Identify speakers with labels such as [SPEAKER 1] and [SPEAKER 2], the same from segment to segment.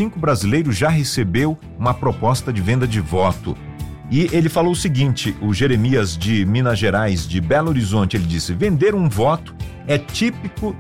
[SPEAKER 1] 5 brasileiros já recebeu uma proposta de venda de voto. E ele falou o seguinte, o Jeremias de Minas Gerais, de Belo Horizonte, ele disse: vender um voto é típico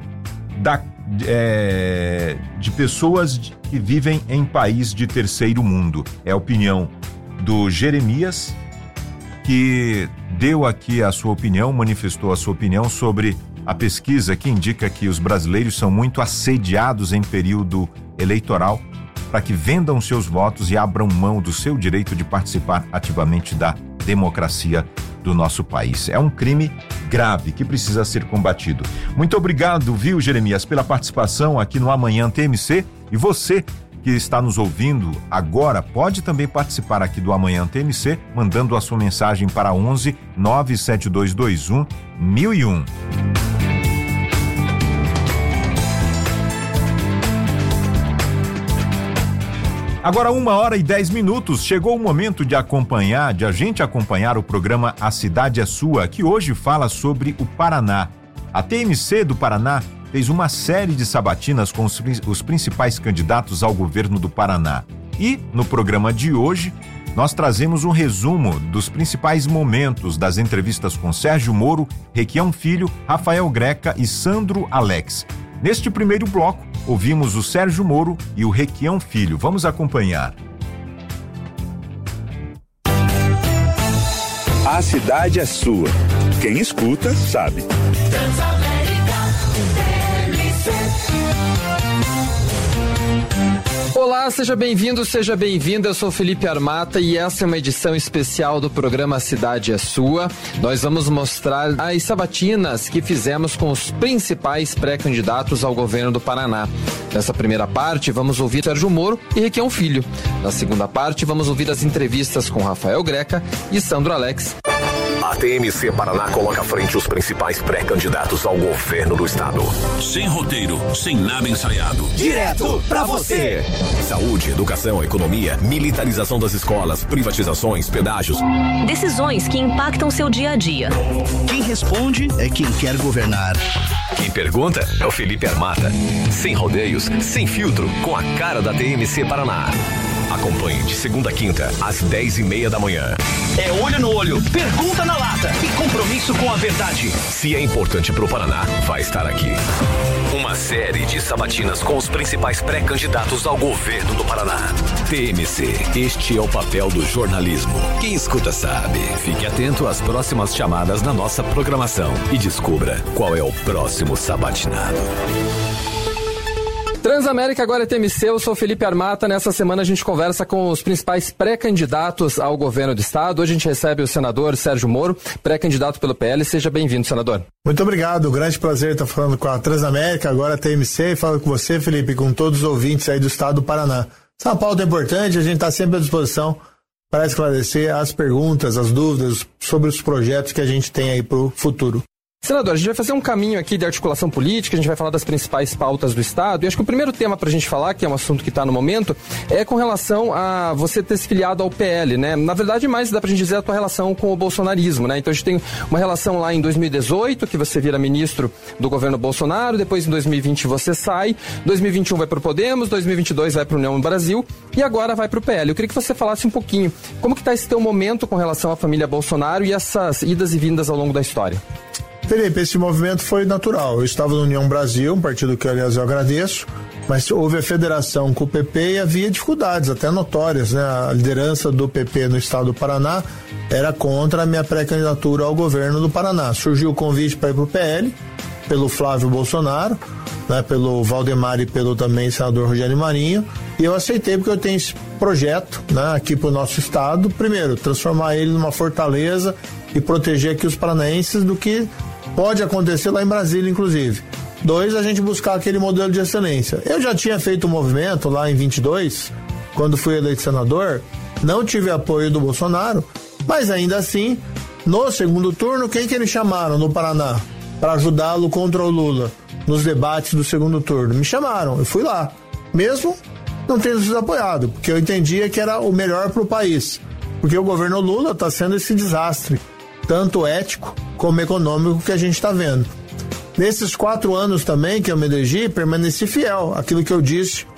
[SPEAKER 1] de pessoas que vivem em país de terceiro mundo. É a opinião do Jeremias, que deu aqui a sua opinião, manifestou a sua opinião sobre a pesquisa que indica que os brasileiros são muito assediados em período eleitoral para que vendam seus votos e abram mão do seu direito de participar ativamente da democracia do nosso país. É um crime grave que precisa ser combatido. Muito obrigado, viu, Jeremias, pela participação aqui no Amanhã TMC. E você que está nos ouvindo agora pode também participar aqui do Amanhã TMC, mandando a sua mensagem para 11 97221 1001. Agora 1h10, chegou o momento de a gente acompanhar o programa A Cidade é Sua, que hoje fala sobre o Paraná. A TMC do Paraná fez uma série de sabatinas com os principais candidatos ao governo do Paraná. E, no programa de hoje, nós trazemos um resumo dos principais momentos das entrevistas com Sérgio Moro, Requião Filho, Rafael Greca e Sandro Alex. Neste primeiro bloco, ouvimos o Sérgio Moro e o Requião Filho. Vamos acompanhar.
[SPEAKER 2] A cidade é sua. Quem escuta, sabe.
[SPEAKER 3] Olá, seja bem-vindo, seja bem-vinda. Eu sou Felipe Armata e essa é uma edição especial do programa A Cidade é Sua. Nós vamos mostrar as sabatinas que fizemos com os principais pré-candidatos ao governo do Paraná. Nessa primeira parte, vamos ouvir Sérgio Moro e Requião Filho. Na segunda parte, vamos ouvir as entrevistas com Rafael Greca e Sandro Alex.
[SPEAKER 4] A TMC Paraná coloca à frente os principais pré-candidatos ao governo do estado.
[SPEAKER 5] Sem roteiro, sem nada ensaiado.
[SPEAKER 4] Direto pra você. Saúde, educação, economia, militarização das escolas, privatizações, pedágios.
[SPEAKER 6] Decisões que impactam seu dia a dia.
[SPEAKER 7] Quem responde é quem quer governar.
[SPEAKER 4] Quem pergunta é o Felipe Armata. Sem rodeios, sem filtro, com a cara da TMC Paraná. Acompanhe de segunda a quinta, às 10h30 da manhã.
[SPEAKER 7] É olho no olho, pergunta na lata e compromisso com a verdade.
[SPEAKER 4] Se é importante pro Paraná, vai estar aqui. Uma série de sabatinas com os principais pré-candidatos ao governo do Paraná. TMC, este é o papel do jornalismo. Quem escuta sabe. Fique atento às próximas chamadas na nossa programação e descubra qual é o próximo sabatinado.
[SPEAKER 3] Transamérica agora é TMC, eu sou Felipe Armata. Nessa semana a gente conversa com os principais pré-candidatos ao governo do estado. Hoje a gente recebe o senador Sérgio Moro, pré-candidato pelo PL. Seja bem-vindo, senador.
[SPEAKER 8] Muito obrigado, grande prazer estar falando com a Transamérica, agora a TMC, e falando com você, Felipe, com todos os ouvintes aí do estado do Paraná. Essa é uma pauta importante, a gente está sempre à disposição para esclarecer as perguntas, as dúvidas sobre os projetos que a gente tem aí para o futuro.
[SPEAKER 3] Senador, a gente vai fazer um caminho aqui de articulação política, a gente vai falar das principais pautas do estado, e acho que o primeiro tema pra gente falar, que é um assunto que está no momento, é com relação a você ter se filiado ao PL, né? Na verdade, mais dá pra gente dizer a tua relação com o bolsonarismo, né? Então a gente tem uma relação lá em 2018, que você vira ministro do governo Bolsonaro, depois em 2020 você sai, 2021 vai pro Podemos, 2022 vai pro União Brasil, e agora vai pro PL. Eu queria que você falasse um pouquinho, como que tá esse teu momento com relação à família Bolsonaro e essas idas e vindas ao longo da história?
[SPEAKER 8] Felipe, esse movimento foi natural. Eu estava no União Brasil, um partido que, aliás, eu agradeço, mas houve a federação com o PP e havia dificuldades, até notórias, né? A liderança do PP no estado do Paraná era contra a minha pré-candidatura ao governo do Paraná. Surgiu o convite para ir para o PL, pelo Flávio Bolsonaro, né? Pelo Valdemar e pelo também senador Rogério Marinho, e eu aceitei porque eu tenho esse projeto, né, aqui para o nosso estado. Primeiro, transformar ele numa fortaleza e proteger aqui os paranaenses do que pode acontecer lá em Brasília, inclusive. 2, a gente buscar aquele modelo de excelência. Eu já tinha feito um movimento lá em 22, quando fui eleito senador, não tive apoio do Bolsonaro, mas ainda assim, no segundo turno, quem que eles chamaram no Paraná para ajudá-lo contra o Lula nos debates do segundo turno? Me chamaram, eu fui lá, mesmo não tendo sido apoiado, porque eu entendia que era o melhor para o país, porque o governo Lula está sendo esse desastre, tanto ético como econômico que a gente está vendo. Nesses 4 anos também que eu me elegi, permaneci fiel àquilo que eu disse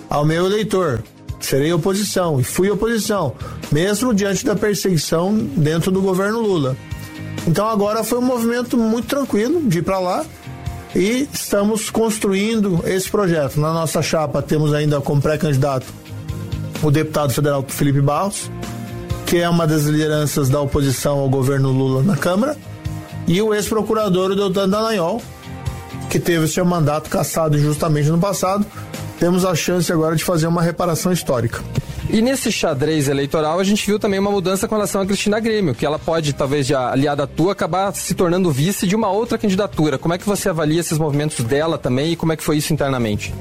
[SPEAKER 8] ao meu eleitor. Serei oposição, e fui oposição, mesmo diante da perseguição dentro do governo Lula. Então agora foi um movimento muito tranquilo de ir para lá e estamos construindo esse projeto. Na nossa chapa temos ainda como pré-candidato o deputado federal Felipe Barros, que é uma das lideranças da oposição ao governo Lula na Câmara, e o ex-procurador Deltan Dallagnol, que teve seu mandato cassado injustamente no passado. Temos a chance agora de fazer uma reparação histórica.
[SPEAKER 3] E nesse xadrez eleitoral a gente viu também uma mudança com relação a Cristina Grêmio, que ela pode, talvez, de aliada tua, acabar se tornando vice de uma outra candidatura. Como é que você avalia esses movimentos dela também e como é que foi isso internamente?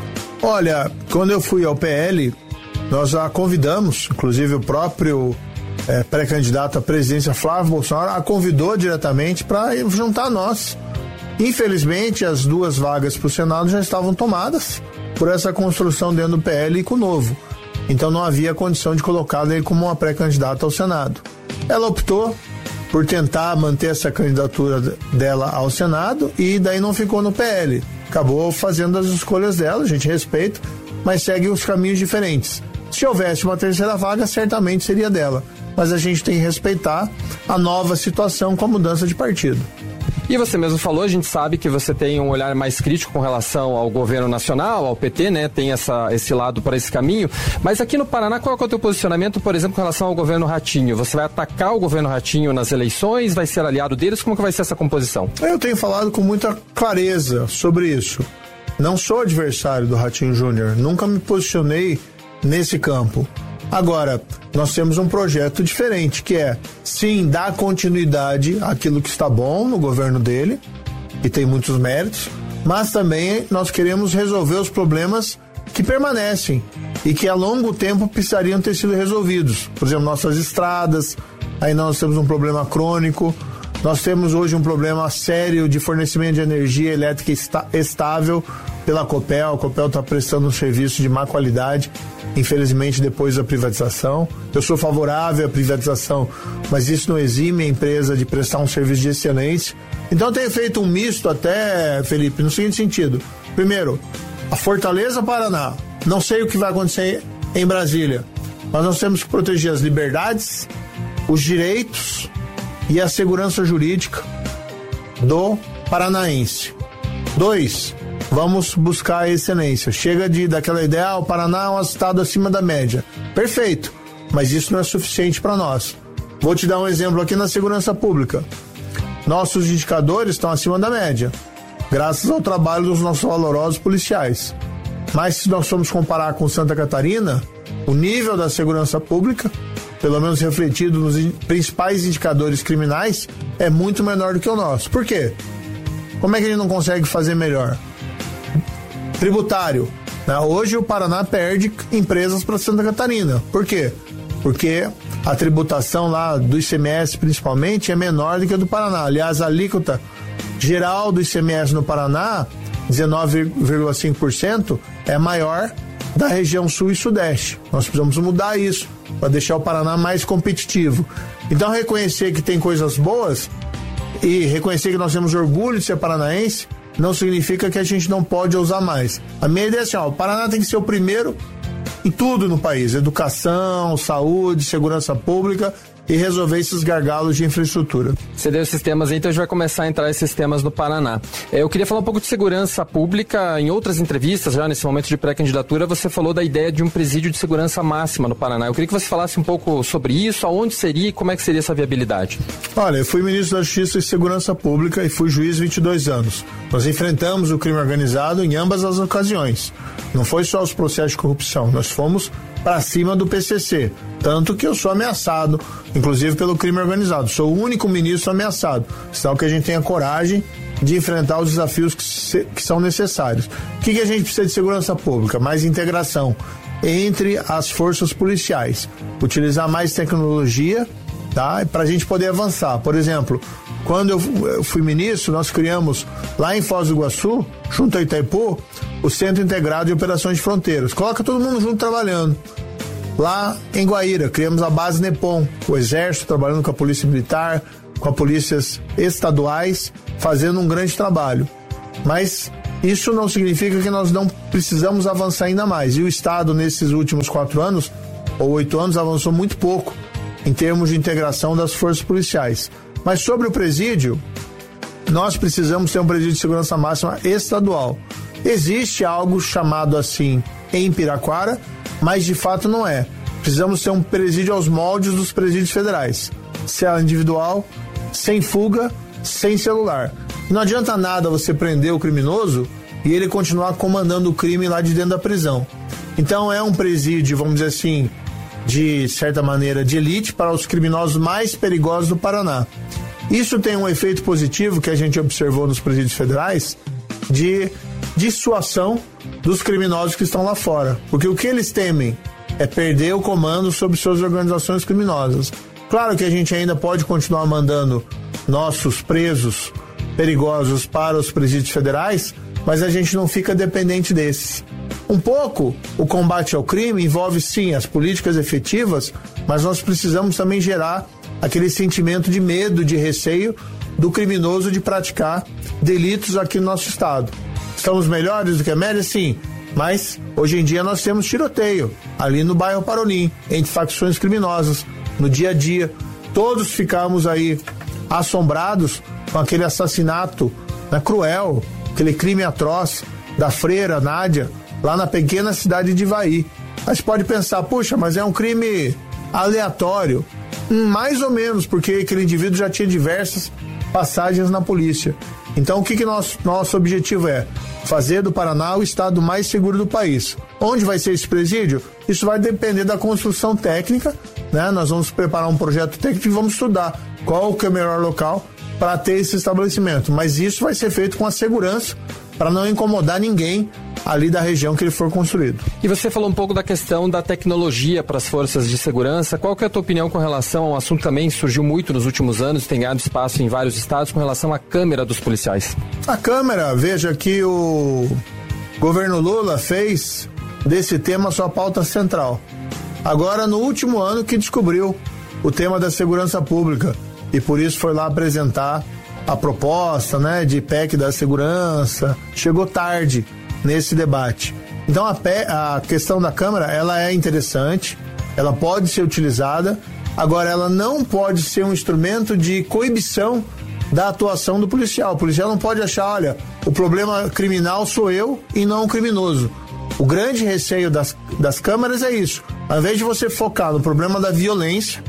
[SPEAKER 8] Olha, quando eu fui ao PL, nós a convidamos, inclusive o próprio pré-candidato à presidência, Flávio Bolsonaro, a convidou diretamente para juntar a nós. Infelizmente, as 2 vagas para o Senado já estavam tomadas por essa construção dentro do PL e com o Novo. Então não havia condição de colocá-la aí como uma pré-candidata ao Senado. Ela optou por tentar manter essa candidatura dela ao Senado e daí não ficou no PL. Acabou fazendo as escolhas dela, a gente respeita, mas segue os caminhos diferentes. Se houvesse uma terceira vaga, certamente seria dela. Mas a gente tem que respeitar a nova situação com a mudança de partido.
[SPEAKER 3] E você mesmo falou, a gente sabe que você tem um olhar mais crítico com relação ao governo nacional, ao PT, né? Tem esse lado para esse caminho. Mas aqui no Paraná, qual é o teu posicionamento, por exemplo, com relação ao governo Ratinho? Você vai atacar o governo Ratinho nas eleições? Vai ser aliado deles? Como que vai ser essa composição?
[SPEAKER 8] Eu tenho falado com muita clareza sobre isso. Não sou adversário do Ratinho Júnior. Nunca me posicionei nesse campo. Agora, nós temos um projeto diferente, que é, sim, dar continuidade àquilo que está bom no governo dele, e tem muitos méritos, mas também nós queremos resolver os problemas que permanecem e que a longo tempo precisariam ter sido resolvidos. Por exemplo, nossas estradas, aí nós temos um problema crônico, nós temos hoje um problema sério de fornecimento de energia elétrica estável pela Copel. A Copel está prestando um serviço de má qualidade, infelizmente, depois da privatização. Eu sou favorável à privatização, mas isso não exime a empresa de prestar um serviço de excelência. Então eu tenho feito um misto até, Felipe, no seguinte sentido. Primeiro, a Fortaleza Paraná. Não sei o que vai acontecer em Brasília, mas nós temos que proteger as liberdades, os direitos e a segurança jurídica do paranaense. 2, vamos buscar a excelência. Chega daquela ideia, o Paraná é um estado acima da média. Perfeito, mas isso não é suficiente para nós. Vou te dar um exemplo aqui na segurança pública. Nossos indicadores estão acima da média, graças ao trabalho dos nossos valorosos policiais. Mas se nós formos comparar com Santa Catarina, o nível da segurança pública, pelo menos refletido nos principais indicadores criminais, é muito menor do que o nosso. Por quê? Como é que a gente não consegue fazer melhor? Tributário. Hoje o Paraná perde empresas para Santa Catarina. Por quê? Porque a tributação lá do ICMS, principalmente, é menor do que a do Paraná. Aliás, a alíquota geral do ICMS no Paraná, 19,5%, é maior da região sul e sudeste. Nós precisamos mudar isso para deixar o Paraná mais competitivo. Então, reconhecer que tem coisas boas e reconhecer que nós temos orgulho de ser paranaense não significa que a gente não pode usar mais. A minha ideia é assim, o Paraná tem que ser o primeiro em tudo no país: educação, saúde, segurança pública, e resolver esses gargalos de infraestrutura.
[SPEAKER 3] Você deu esses temas aí, então a gente vai começar a entrar esses temas no Paraná. Eu queria falar um pouco de segurança pública. Em outras entrevistas, já nesse momento de pré-candidatura, você falou da ideia de um presídio de segurança máxima no Paraná. Eu queria que você falasse um pouco sobre isso, aonde seria e como é que seria essa viabilidade.
[SPEAKER 8] Olha, eu fui ministro da Justiça e Segurança Pública e fui juiz 22 anos. Nós enfrentamos o crime organizado em ambas as ocasiões. Não foi só os processos de corrupção, nós fomos para cima do PCC, tanto que eu sou ameaçado, inclusive pelo crime organizado. Sou o único ministro ameaçado, sinal que a gente tenha coragem de enfrentar os desafios que são necessários. O que a gente precisa de segurança pública? Mais integração entre as forças policiais, utilizar mais tecnologia, tá? Para a gente poder avançar. Por exemplo, quando eu fui ministro, nós criamos lá em Foz do Iguaçu, junto a Itaipu, o Centro Integrado de Operações de Fronteiras. Coloca todo mundo junto trabalhando. Lá em Guaíra, criamos a base NEPOM, o Exército trabalhando com a Polícia Militar, com as polícias estaduais, fazendo um grande trabalho. Mas Isso não significa que nós não precisamos avançar ainda mais. E o Estado, nesses últimos 4 anos, ou 8 anos, avançou muito pouco em termos de integração das forças policiais. Mas sobre o presídio, nós precisamos ter um presídio de segurança máxima estadual. Existe algo chamado assim em Piraquara, mas de fato não é. Precisamos ter um presídio aos moldes dos presídios federais. Cela individual, sem fuga, sem celular. Não adianta nada você prender o criminoso e ele continuar comandando o crime lá de dentro da prisão. Então é um presídio, vamos dizer assim, de certa maneira de elite para os criminosos mais perigosos do Paraná. Isso tem um efeito positivo que a gente observou nos presídios federais de dissuasão dos criminosos que estão lá fora. Porque o que eles temem é perder o comando sobre suas organizações criminosas. Claro que a gente ainda pode continuar mandando nossos presos perigosos para os presídios federais, mas a gente não fica dependente desses. Um pouco o combate ao crime envolve sim as políticas efetivas, mas nós precisamos também gerar aquele sentimento de medo, de receio do criminoso de praticar delitos aqui no nosso estado. Estamos melhores do que a média? Sim, mas hoje em dia nós temos tiroteio ali no bairro Parolim, entre facções criminosas, no dia a dia. Todos ficamos aí assombrados com aquele assassinato cruel, aquele crime atroz da freira Nádia, lá na pequena cidade de Ivaí. Mas pode pensar, puxa, mas é um crime aleatório. Mais ou menos, porque aquele indivíduo já tinha diversas passagens na polícia. Então o que nosso objetivo é? Fazer do Paraná o estado mais seguro do país. Onde vai ser esse presídio? Isso vai depender da construção técnica, né? Nós vamos preparar um projeto técnico e vamos estudar qual que é o melhor local para ter esse estabelecimento. Mas isso vai ser feito com a segurança para não incomodar ninguém ali da região que ele for construído.
[SPEAKER 3] E você falou um pouco da questão da tecnologia para as forças de segurança. Qual que é a tua opinião com relação a um assunto que também surgiu muito nos últimos anos, tem ganhado espaço em vários estados, com relação à câmera dos policiais?
[SPEAKER 8] A câmera, veja que o governo Lula fez desse tema sua pauta central. Agora, no último ano que descobriu o tema da segurança pública e por isso foi lá apresentar a proposta, né, de PEC da segurança. Chegou tarde nesse debate. Então a questão da Câmara, ela é interessante, ela pode ser utilizada, agora ela não pode ser um instrumento de coibição da atuação do policial. O policial não pode achar, olha, o problema criminal sou eu e não o criminoso. O grande receio das câmaras é isso. Ao invés de você focar no problema da violência,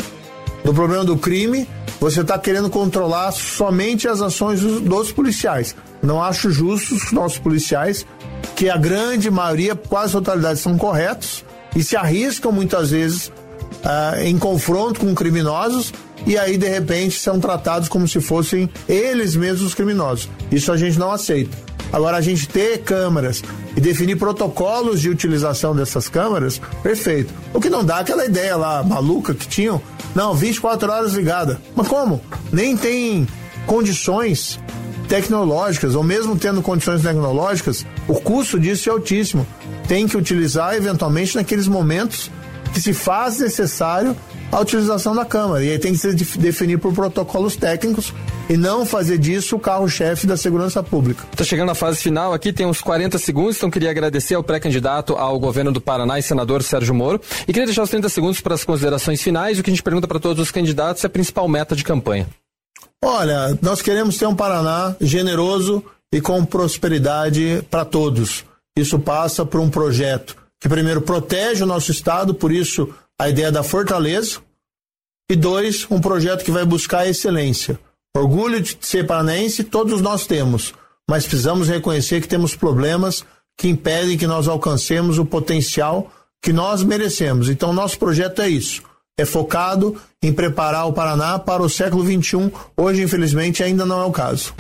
[SPEAKER 8] no problema do crime, você está querendo controlar somente as ações dos policiais. Não acho justo os nossos policiais, que a grande maioria, quase a totalidade, são corretos e se arriscam muitas vezes em confronto com criminosos e aí, de repente, são tratados como se fossem eles mesmos os criminosos. Isso a gente não aceita. Agora, a gente ter câmeras e definir protocolos de utilização dessas câmeras, perfeito. O que não dá aquela ideia lá maluca que tinham, não, 24 horas ligada. Mas como? Nem tem condições tecnológicas, ou mesmo tendo condições tecnológicas, o custo disso é altíssimo. Tem que utilizar, eventualmente, naqueles momentos que se faz necessário a utilização da câmera. E aí tem que se definir por protocolos técnicos e não fazer disso o carro-chefe da segurança pública.
[SPEAKER 3] Está chegando na fase final aqui, tem uns 40 segundos, então queria agradecer ao pré-candidato ao governo do Paraná e senador Sérgio Moro. E queria deixar os 30 segundos para as considerações finais. O que a gente pergunta para todos os candidatos é a principal meta de campanha.
[SPEAKER 8] Olha, nós queremos ter um Paraná generoso e com prosperidade para todos. Isso passa por um projeto que, primeiro, protege o nosso estado, por isso a ideia da fortaleza, e 2, um projeto que vai buscar a excelência. Orgulho de ser paranaense todos nós temos, mas precisamos reconhecer que temos problemas que impedem que nós alcancemos o potencial que nós merecemos. Então, nosso projeto é isso. É focado em preparar o Paraná para o século XXI. Hoje, infelizmente, ainda não é o caso.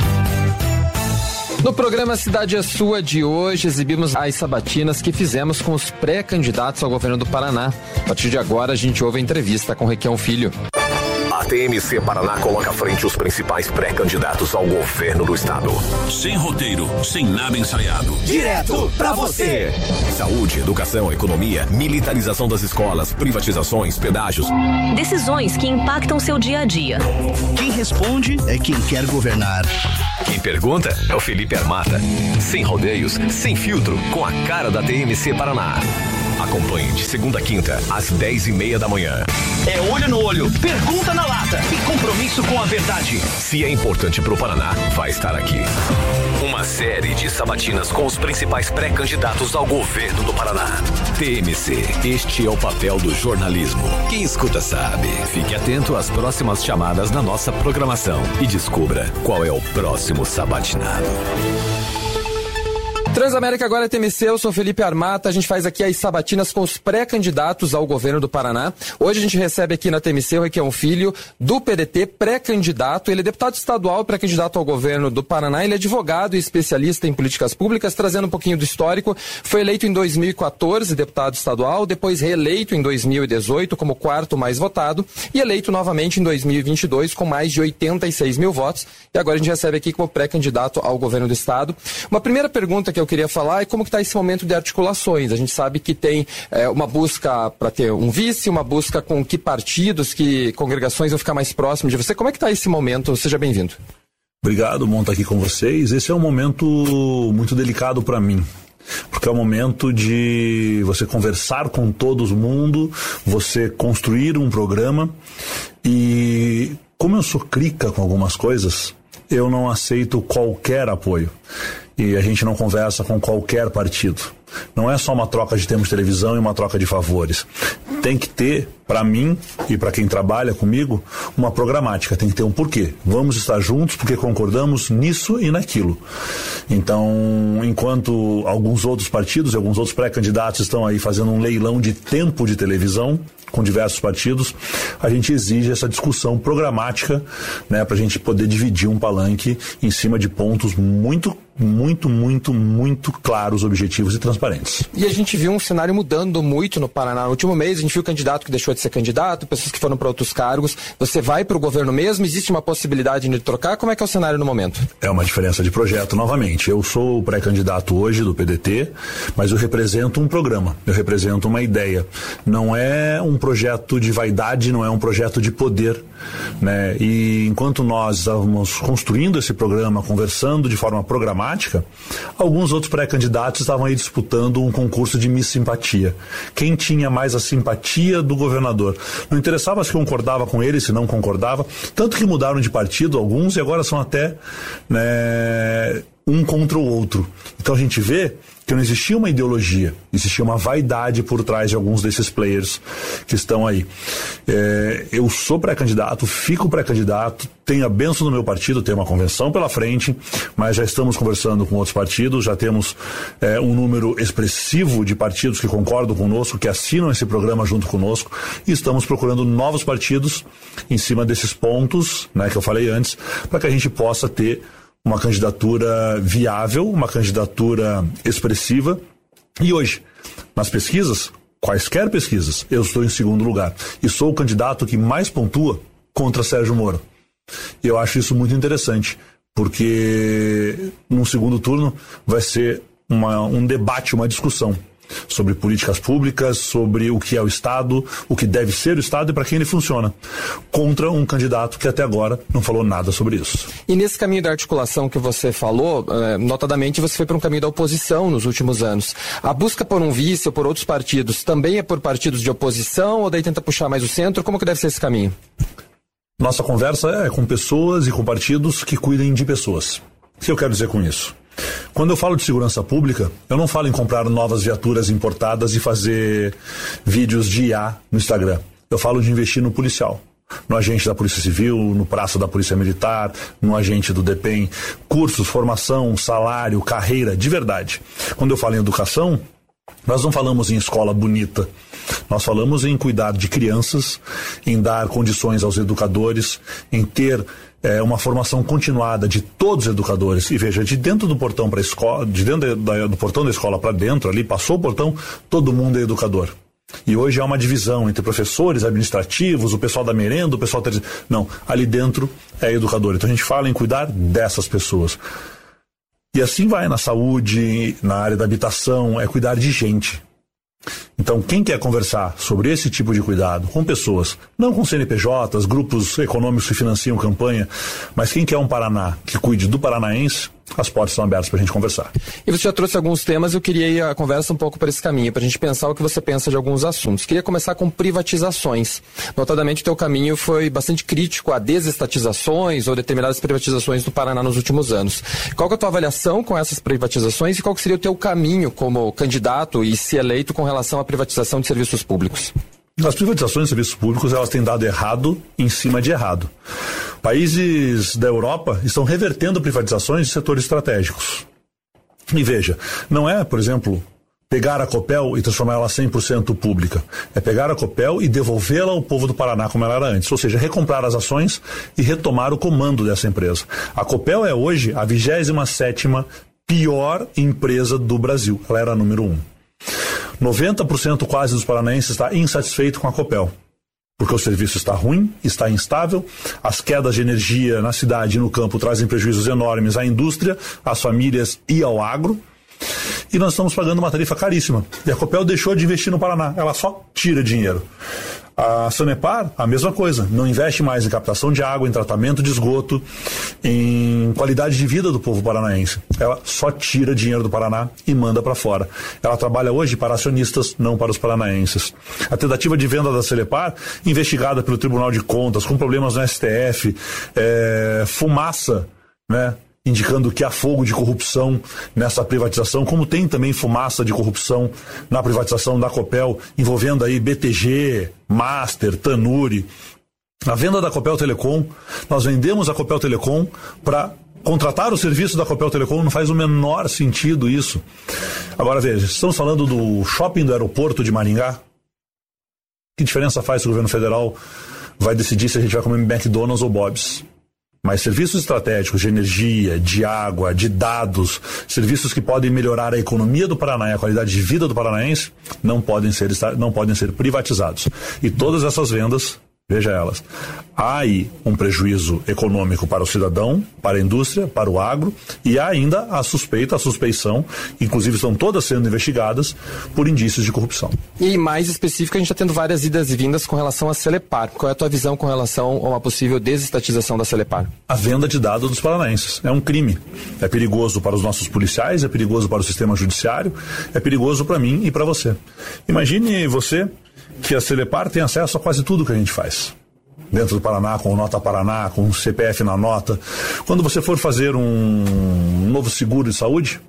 [SPEAKER 3] No programa Cidade é Sua de hoje, exibimos as sabatinas que fizemos com os pré-candidatos ao governo do Paraná. A partir de agora, a gente ouve a entrevista com Requião Filho.
[SPEAKER 4] TMC Paraná coloca à frente os principais pré-candidatos ao governo do estado.
[SPEAKER 5] Sem roteiro, sem nada ensaiado.
[SPEAKER 7] Direto pra você.
[SPEAKER 4] Saúde, educação, economia, militarização das escolas, privatizações, pedágios.
[SPEAKER 6] Decisões que impactam seu dia a dia.
[SPEAKER 9] Quem responde é quem quer governar.
[SPEAKER 4] Quem pergunta é o Felipe Armata. Sem rodeios, sem filtro, com a cara da TMC Paraná. Acompanhe de segunda a quinta, às 10:30 da manhã.
[SPEAKER 7] É olho no olho, pergunta na lata e compromisso com a verdade.
[SPEAKER 4] Se é importante pro Paraná, vai estar aqui. Uma série de sabatinas com os principais pré-candidatos ao governo do Paraná. TMC, este é o papel do jornalismo. Quem escuta sabe. Fique atento às próximas chamadas na nossa programação e descubra qual é o próximo sabatinado.
[SPEAKER 3] Transamérica agora é TMC, eu sou Felipe Armata, a gente faz aqui as sabatinas com os pré-candidatos ao governo do Paraná. Hoje a gente recebe aqui na TMC o Requião Filho, do PDT, pré-candidato. Ele é deputado estadual, pré-candidato ao governo do Paraná. Ele é advogado e especialista em políticas públicas, trazendo um pouquinho do histórico. Foi eleito em 2014 deputado estadual, depois reeleito em 2018 como quarto mais votado e eleito novamente em 2022 com mais de 86 mil votos. E agora a gente recebe aqui como pré-candidato ao governo do estado. Uma primeira pergunta que eu queria falar é como que está esse momento de articulações. A gente sabe que tem uma busca para ter um vice, uma busca com que partidos, que congregações vão ficar mais próximos de você. Como é que está esse momento? Seja bem-vindo.
[SPEAKER 10] Obrigado, bom estar aqui com vocês. Esse é um momento muito delicado para mim, porque é o momento de você conversar com todo mundo, você construir um programa e, como eu sou crica com algumas coisas, eu não aceito qualquer apoio. E a gente não conversa com qualquer partido. Não é só uma troca de termos de televisão e uma troca de favores. Tem que ter, para mim e para quem trabalha comigo, uma programática. Tem que ter um porquê. Vamos estar juntos porque concordamos nisso e naquilo. Então, enquanto alguns outros partidos e alguns outros pré-candidatos estão aí fazendo um leilão de tempo de televisão com diversos partidos, a gente exige essa discussão programática, né, para a gente poder dividir um palanque em cima de pontos muito claros, objetivos e transparentes.
[SPEAKER 3] E a gente viu um cenário mudando muito no Paraná. No último mês, a gente viu candidato que deixou de ser candidato, pessoas que foram para outros cargos. Você vai para o governo mesmo? Existe uma possibilidade de trocar? Como é que é o cenário no momento?
[SPEAKER 10] É uma diferença de projeto, novamente. Eu sou o pré-candidato hoje do PDT, mas eu represento um programa, eu represento uma ideia. Não é um projeto de vaidade, não é um projeto de poder, né? E enquanto nós estávamos construindo esse programa, conversando de forma programática, alguns outros pré-candidatos estavam aí disputando um concurso de Miss Simpatia. Quem tinha mais a simpatia do governador? Não interessava se concordava com ele, se não concordava, tanto que mudaram de partido alguns e agora são até, né, um contra o outro. Então a gente vê que não existia uma ideologia, existia uma vaidade por trás de alguns desses players que estão aí. Eu sou pré-candidato, fico pré-candidato, tenho a bênção do meu partido, tenho uma convenção pela frente, mas já estamos conversando com outros partidos, já temos um número expressivo de partidos que concordam conosco, que assinam esse programa junto conosco, e estamos procurando novos partidos em cima desses pontos, né, que eu falei antes, para que a gente possa ter uma candidatura viável, uma candidatura expressiva. E hoje, nas pesquisas, quaisquer pesquisas, eu estou em segundo lugar. E sou o candidato que mais pontua contra Sérgio Moro. E eu acho isso muito interessante, porque no segundo turno vai ser um debate, uma discussão sobre políticas públicas, sobre o que é o Estado, o que deve ser o Estado e para quem ele funciona, contra um candidato que até agora não falou nada sobre isso.
[SPEAKER 3] E nesse caminho da articulação que você falou, notadamente você foi para um caminho da oposição nos últimos anos. A busca por um vice ou por outros partidos também é por partidos de oposição ou daí tenta puxar mais o centro? Como que deve ser esse caminho?
[SPEAKER 10] Nossa conversa é com pessoas e com partidos que cuidem de pessoas. O que eu quero dizer com isso? Quando eu falo de segurança pública, eu não falo em comprar novas viaturas importadas e fazer vídeos de IA no Instagram. Eu falo de investir no policial, no agente da Polícia Civil, no praça da Polícia Militar, no agente do DEPEN, cursos, formação, salário, carreira, de verdade. Quando eu falo em educação, nós não falamos em escola bonita, nós falamos em cuidar de crianças, em dar condições aos educadores, em ter uma formação continuada de todos os educadores. E veja, de dentro do portão para a escola, de dentro do portão da escola para dentro, ali passou o portão, todo mundo é educador. E hoje há uma divisão entre professores, administrativos, o pessoal da merenda, o pessoal... Não, ali dentro é educador. Então a gente fala em cuidar dessas pessoas. E assim vai na saúde, na área da habitação, é cuidar de gente. Então, quem quer conversar sobre esse tipo de cuidado com pessoas, não com CNPJs, grupos econômicos que financiam campanha, mas quem quer um Paraná que cuide do paranaense, as portas estão abertas para a gente conversar.
[SPEAKER 3] E você já trouxe alguns temas, eu queria ir a conversa um pouco para esse caminho, para a gente pensar o que você pensa de alguns assuntos. Queria começar com privatizações. Notadamente, o teu caminho foi bastante crítico a desestatizações ou determinadas privatizações do Paraná nos últimos anos. Qual que é a tua avaliação com essas privatizações e qual que seria o teu caminho como candidato e se eleito com relação à privatização de serviços públicos?
[SPEAKER 10] As privatizações de serviços públicos, elas têm dado errado em cima de errado. Países da Europa estão revertendo privatizações de setores estratégicos. E veja, não é, por exemplo, pegar a Copel e transformar ela 100% pública. É pegar a Copel e devolvê-la ao povo do Paraná como ela era antes. Ou seja, recomprar as ações e retomar o comando dessa empresa. A Copel é hoje a 27ª pior empresa do Brasil. Ela era a número 1. 90% quase dos paranaenses está insatisfeito com a Copel, porque o serviço está ruim, está instável, as quedas de energia na cidade e no campo trazem prejuízos enormes à indústria, às famílias e ao agro, e nós estamos pagando uma tarifa caríssima. E a Copel deixou de investir no Paraná, ela só tira dinheiro. A Sanepar, a mesma coisa, não investe mais em captação de água, em tratamento de esgoto, em qualidade de vida do povo paranaense. Ela só tira dinheiro do Paraná e manda para fora. Ela trabalha hoje para acionistas, não para os paranaenses. A tentativa de venda da Celepar, investigada pelo Tribunal de Contas, com problemas no STF, fumaça, né? Indicando que há fogo de corrupção nessa privatização, como tem também fumaça de corrupção na privatização da Copel, envolvendo aí BTG, Master, Tanuri. Na venda da Copel Telecom, nós vendemos a Copel Telecom para contratar o serviço da Copel Telecom, não faz o menor sentido isso. Agora veja, estamos falando do shopping do aeroporto de Maringá. Que diferença faz se o governo federal vai decidir se a gente vai comer McDonald's ou Bob's? Mas serviços estratégicos de energia, de água, de dados, serviços que podem melhorar a economia do Paraná e a qualidade de vida do paranaense, não podem ser privatizados. E todas essas vendas, veja elas, há aí um prejuízo econômico para o cidadão, para a indústria, para o agro, e há ainda a suspeição, inclusive estão todas sendo investigadas por indícios de corrupção.
[SPEAKER 3] E mais específico, a gente está tendo várias idas e vindas com relação à Celepar. Qual é a tua visão com relação a uma possível desestatização da Celepar?
[SPEAKER 10] A venda de dados dos paranaenses é um crime. É perigoso para os nossos policiais, é perigoso para o sistema judiciário, é perigoso para mim e para você. Imagine você que a Celepar tem acesso a quase tudo que a gente faz. Dentro do Paraná, com o Nota Paraná, com o CPF na nota. Quando você for fazer um novo seguro de saúde,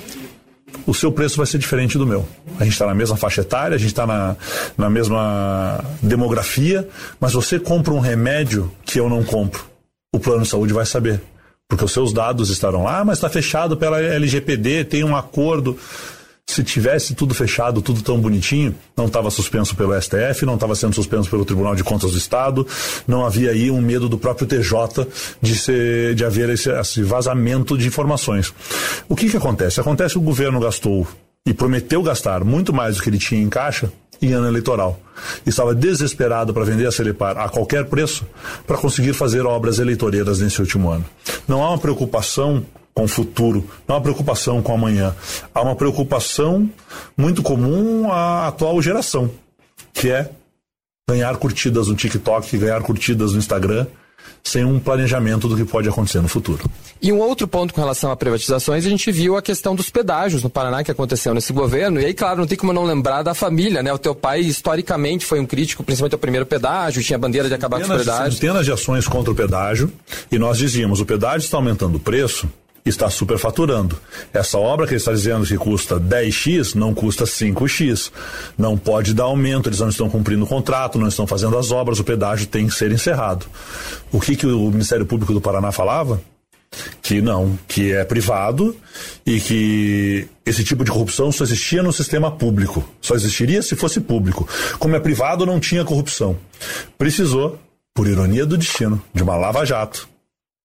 [SPEAKER 10] o seu preço vai ser diferente do meu. A gente está na mesma faixa etária, a gente está na mesma demografia, mas você compra um remédio que eu não compro. O plano de saúde vai saber, porque os seus dados estarão lá, mas está fechado pela LGPD, tem um acordo. Se tivesse tudo fechado, tudo tão bonitinho, não estava suspenso pelo STF, não estava sendo suspenso pelo Tribunal de Contas do Estado, não havia aí um medo do próprio TJ de haver esse vazamento de informações. O que acontece? Acontece que o governo gastou e prometeu gastar muito mais do que ele tinha em caixa em ano eleitoral. Estava desesperado para vender a Celepar a qualquer preço para conseguir fazer obras eleitoreiras nesse último ano. Não há uma preocupação com o futuro, não há uma preocupação com amanhã. Há uma preocupação muito comum à atual geração, que é ganhar curtidas no TikTok, ganhar curtidas no Instagram, sem um planejamento do que pode acontecer no futuro.
[SPEAKER 3] E um outro ponto com relação a privatizações, a gente viu a questão dos pedágios no Paraná que aconteceu nesse governo, e aí, claro, não tem como não lembrar da família, né? O teu pai, historicamente, foi um crítico, principalmente ao primeiro pedágio, tinha a bandeira de acabar com os pedágios.
[SPEAKER 10] Centenas de ações contra o pedágio, e nós dizíamos, o pedágio está aumentando o preço, está superfaturando. Essa obra que ele está dizendo que custa 10x, não custa 5x. Não pode dar aumento, eles não estão cumprindo o contrato, não estão fazendo as obras, o pedágio tem que ser encerrado. O que o Ministério Público do Paraná falava? Que não, que é privado e que esse tipo de corrupção só existia no sistema público. Só existiria se fosse público. Como é privado, não tinha corrupção. Precisou, por ironia do destino, de uma lava-jato,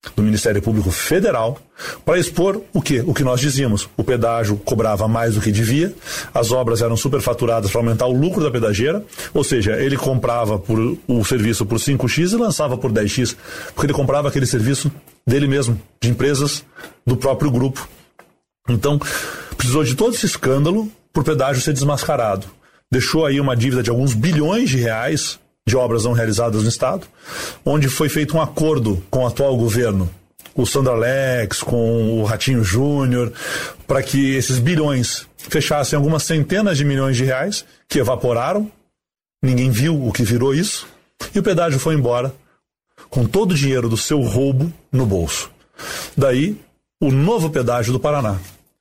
[SPEAKER 10] do Ministério Público Federal para expor o quê? O que nós dizíamos. O pedágio cobrava mais do que devia, as obras eram superfaturadas para aumentar o lucro da pedageira, ou seja, ele comprava o serviço por 5x e lançava por 10x, porque ele comprava aquele serviço dele mesmo, de empresas do próprio grupo. Então, precisou de todo esse escândalo para o pedágio ser desmascarado. Deixou aí uma dívida de alguns bilhões de reais de obras não realizadas no Estado, onde foi feito um acordo com o atual governo, o Sandro Alex, com o Ratinho Júnior, para que esses bilhões fechassem algumas centenas de milhões de reais, que evaporaram, ninguém viu o que virou isso, e o pedágio foi embora com todo o dinheiro do seu roubo no bolso. Daí, o novo pedágio do Paraná,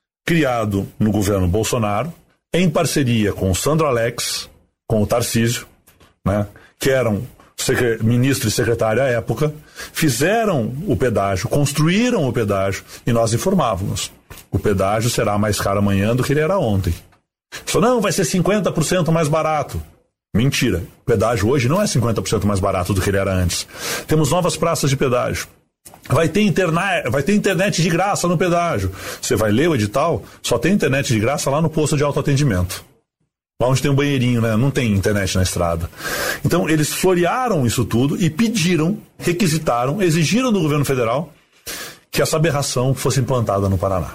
[SPEAKER 10] criado no governo Bolsonaro, em parceria com o Sandro Alex, com o Tarcísio, né, que eram ministro e secretário à época, fizeram o pedágio, construíram o pedágio, e nós informávamos: o pedágio será mais caro amanhã do que ele era ontem. Só não, vai ser 50% mais barato. Mentira, o pedágio hoje não é 50% mais barato do que ele era antes. Temos novas praças de pedágio. Vai ter internet de graça no pedágio. Você vai ler o edital, só tem internet de graça lá no posto de autoatendimento. Lá onde tem um banheirinho, né? Não tem internet na estrada. Então, eles florearam isso tudo e pediram, requisitaram, exigiram do governo federal que essa aberração fosse implantada no Paraná.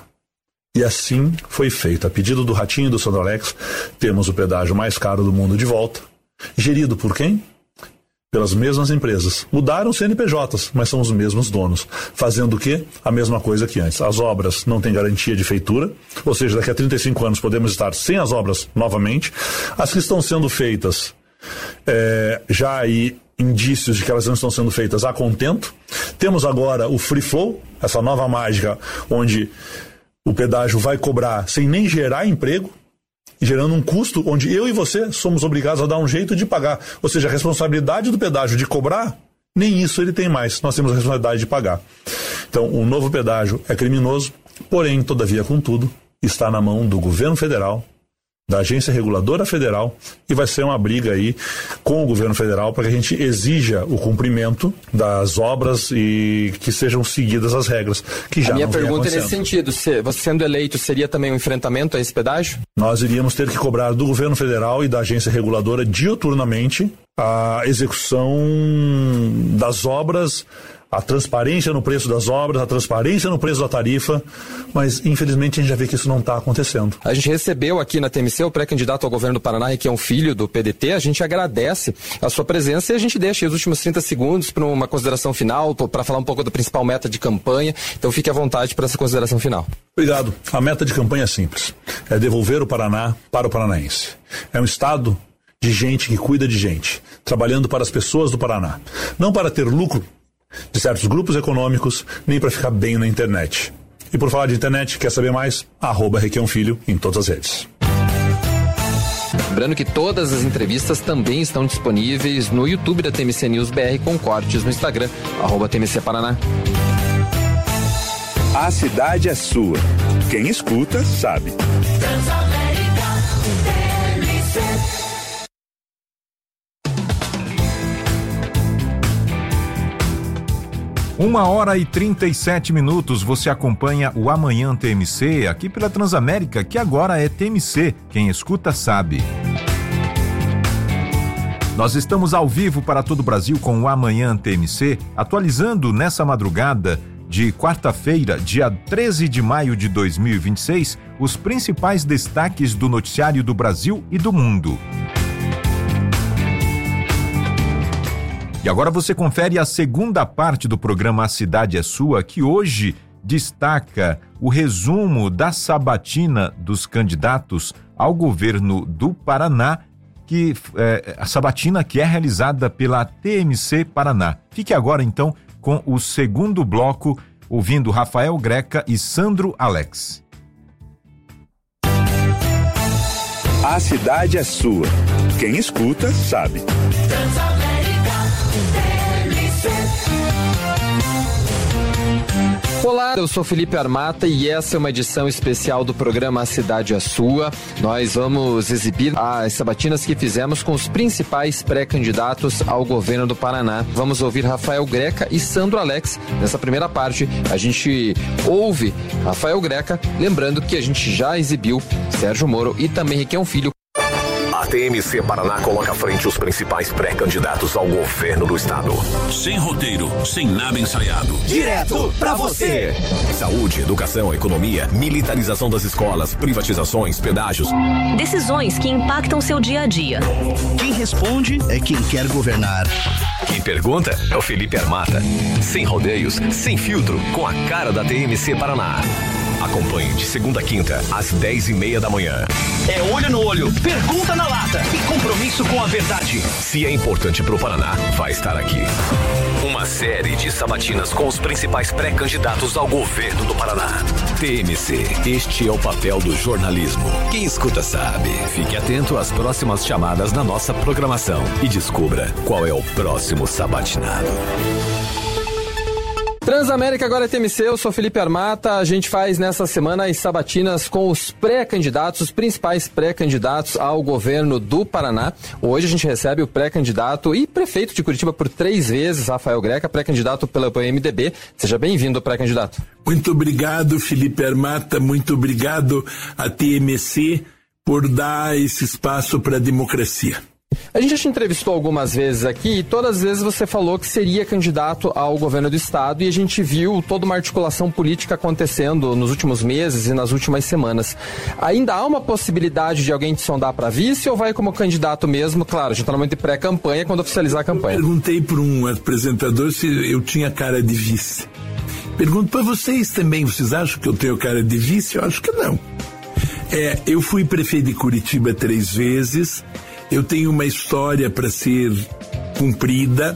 [SPEAKER 10] E assim foi feito. A pedido do Ratinho e do Sandro Alex, temos o pedágio mais caro do mundo de volta. Gerido por quem? Pelas mesmas empresas. Mudaram CNPJs, mas são os mesmos donos. Fazendo o quê? A mesma coisa que antes. As obras não têm garantia de feitura, ou seja, daqui a 35 anos podemos estar sem as obras novamente. As que estão sendo feitas, já há aí indícios de que elas não estão sendo feitas a contento. Temos agora o Free Flow, essa nova mágica, onde o pedágio vai cobrar sem nem gerar emprego, gerando um custo onde eu e você somos obrigados a dar um jeito de pagar. Ou seja, a responsabilidade do pedágio de cobrar, nem isso ele tem mais. Nós temos a responsabilidade de pagar. Então, o novo pedágio é criminoso, porém, todavia, contudo, está na mão do governo federal, da Agência Reguladora Federal, e vai ser uma briga aí com o governo federal para que a gente exija o cumprimento das obras e que sejam seguidas as regras, que já não vem acontecendo. A minha pergunta é nesse sentido: você sendo eleito, seria também um enfrentamento a esse pedágio? Nós iríamos ter que cobrar do governo federal e da agência reguladora diuturnamente a execução das obras, a transparência no preço das obras, a transparência no preço da tarifa, mas infelizmente a gente já vê que isso não está acontecendo. A gente recebeu aqui na TMC o pré-candidato ao governo do Paraná, que é um filho do PDT. A gente agradece a sua presença e a gente deixa os últimos 30 segundos para uma consideração final, para falar um pouco da principal meta de campanha. Então fique à vontade para essa consideração final. Obrigado. A meta de campanha é simples: é devolver o Paraná para o paranaense. É um estado de gente que cuida de gente, trabalhando para as pessoas do Paraná, não para ter lucro de certos grupos econômicos, nem para ficar bem na internet. E por falar de internet, quer saber mais? @RequiãoFilho em todas as redes. Lembrando que todas as entrevistas também estão disponíveis no YouTube da TMC News BR, com cortes no Instagram, @TMC Paraná.
[SPEAKER 2] A cidade é sua. Quem escuta, sabe. Transamérica, TMC.
[SPEAKER 1] 1h37, você acompanha o Amanhã TMC, aqui pela Transamérica, que agora é TMC, quem escuta sabe. Nós estamos ao vivo para todo o Brasil com o Amanhã TMC, atualizando nessa madrugada de quarta-feira, dia 13 de maio de 2026, os principais destaques do noticiário do Brasil e do mundo. E agora você confere a segunda parte do programa A Cidade é Sua, que hoje destaca o resumo da sabatina dos candidatos ao governo do Paraná, a sabatina que é realizada pela TMC Paraná. Fique agora então com o segundo bloco, ouvindo Rafael Greca e Sandro Alex.
[SPEAKER 2] A cidade é sua. Quem escuta, sabe.
[SPEAKER 3] Olá, eu sou Felipe Armata e essa é uma edição especial do programa A Cidade é Sua. Nós vamos exibir as sabatinas que fizemos com os principais pré-candidatos ao governo do Paraná. Vamos ouvir Rafael Greca e Sandro Alex. Nessa primeira parte, a gente ouve Rafael Greca, lembrando que a gente já exibiu Sérgio Moro e também Requião Filho.
[SPEAKER 4] A TMC Paraná coloca à frente os principais pré-candidatos ao governo do estado.
[SPEAKER 5] Sem roteiro, sem nada ensaiado.
[SPEAKER 4] Direto pra você. Saúde, educação, economia, militarização das escolas, privatizações, pedágios.
[SPEAKER 6] Decisões que impactam seu dia a dia.
[SPEAKER 9] Quem responde é quem quer governar.
[SPEAKER 4] Quem pergunta é o Felipe Armata. Sem rodeios, sem filtro, com a cara da TMC Paraná. Acompanhe de segunda a quinta, às 10:30 da manhã.
[SPEAKER 7] É olho no olho, pergunta na lata e compromisso com a verdade.
[SPEAKER 4] Se é importante pro Paraná, vai estar aqui. Uma série de sabatinas com os principais pré-candidatos ao governo do Paraná. TMC, este é o papel do jornalismo. Quem escuta sabe. Fique atento às próximas chamadas na nossa programação e descubra qual é o próximo sabatinado.
[SPEAKER 3] Transamérica agora é TMC, eu sou Felipe Armata. A gente faz nessa semana as sabatinas com os pré-candidatos, os principais pré-candidatos ao governo do Paraná. Hoje a gente recebe o pré-candidato e prefeito de Curitiba por 3 vezes, Rafael Greca, pré-candidato pelo PMDB. Seja bem-vindo, pré-candidato.
[SPEAKER 11] Muito obrigado, Felipe Armata, muito obrigado à TMC por dar esse espaço para a democracia.
[SPEAKER 3] A gente já te entrevistou algumas vezes aqui e todas as vezes você falou que seria candidato ao governo do estado e a gente viu toda uma articulação política acontecendo nos últimos meses e nas últimas semanas. Ainda há uma possibilidade de alguém te sondar para vice ou vai como candidato mesmo? Claro, a gente está no momento de pré-campanha, quando oficializar a campanha.
[SPEAKER 11] Eu perguntei para um apresentador se eu tinha cara de vice. Pergunto para vocês também, vocês acham que eu tenho cara de vice? Eu acho que não. Eu fui prefeito de Curitiba 3 vezes. Eu tenho uma história para ser cumprida.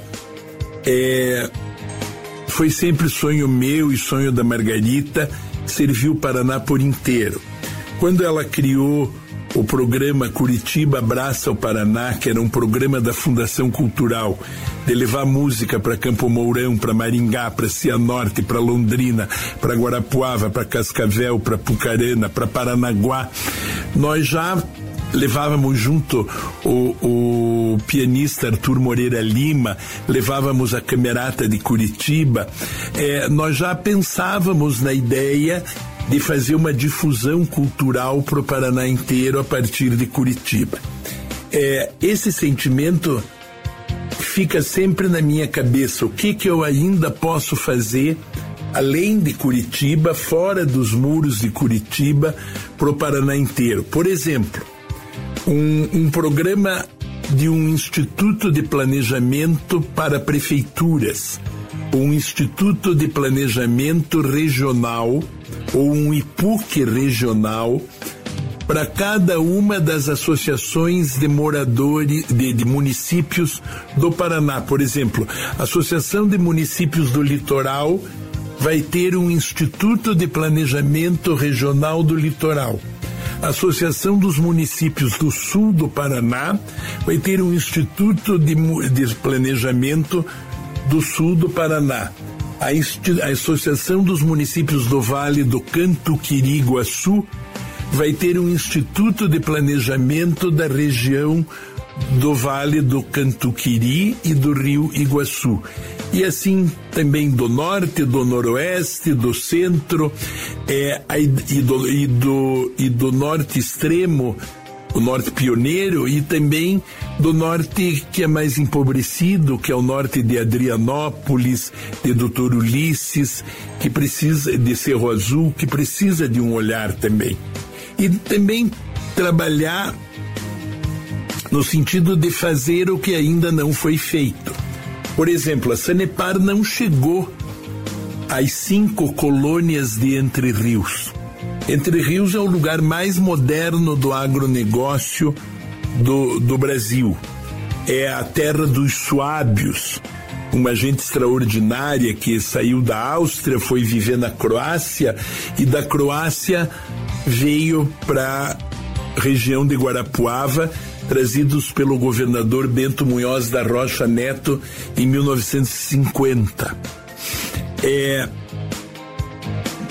[SPEAKER 11] Foi sempre sonho meu e sonho da Margarita servir o Paraná por inteiro. Quando ela criou o programa Curitiba Abraça o Paraná, que era um programa da Fundação Cultural, de levar música para Campo Mourão, para Maringá, para Cianorte, para Londrina, para Guarapuava, para Cascavel, para Pucarana, para Paranaguá, nós já levávamos junto o pianista Arthur Moreira Lima, levávamos a Camerata de Curitiba. Nós já pensávamos na ideia de fazer uma difusão cultural para o Paraná inteiro a partir de Curitiba. Esse sentimento fica sempre na minha cabeça. O que eu ainda posso fazer além de Curitiba, fora dos muros de Curitiba, para o Paraná inteiro? Por exemplo, um programa de um instituto de planejamento para prefeituras, um instituto de planejamento regional ou um IPUC regional para cada uma das associações de moradores de municípios do Paraná. Por exemplo, a Associação de Municípios do Litoral vai ter um instituto de planejamento regional do litoral. A Associação dos Municípios do Sul do Paraná vai ter um Instituto de Planejamento do Sul do Paraná. A Associação dos Municípios do Vale do Cantuquiri-Iguaçu vai ter um Instituto de Planejamento da região do Vale do Cantuquiri e do Rio Iguaçu. E assim também do norte, do noroeste, do centro e do norte extremo, o norte pioneiro, e também do norte que é mais empobrecido, que é o norte de Adrianópolis, de Doutor Ulisses, que precisa de Cerro Azul, que precisa de um olhar também. E também trabalhar no sentido de fazer o que ainda não foi feito. Por exemplo, a Sanepar não chegou às 5 colônias de Entre Rios. Entre Rios é o lugar mais moderno do agronegócio do Brasil. É a terra dos suábios, uma gente extraordinária que saiu da Áustria, foi viver na Croácia e da Croácia veio para a região de Guarapuava, trazidos pelo governador Bento Munhoz da Rocha Neto em 1950.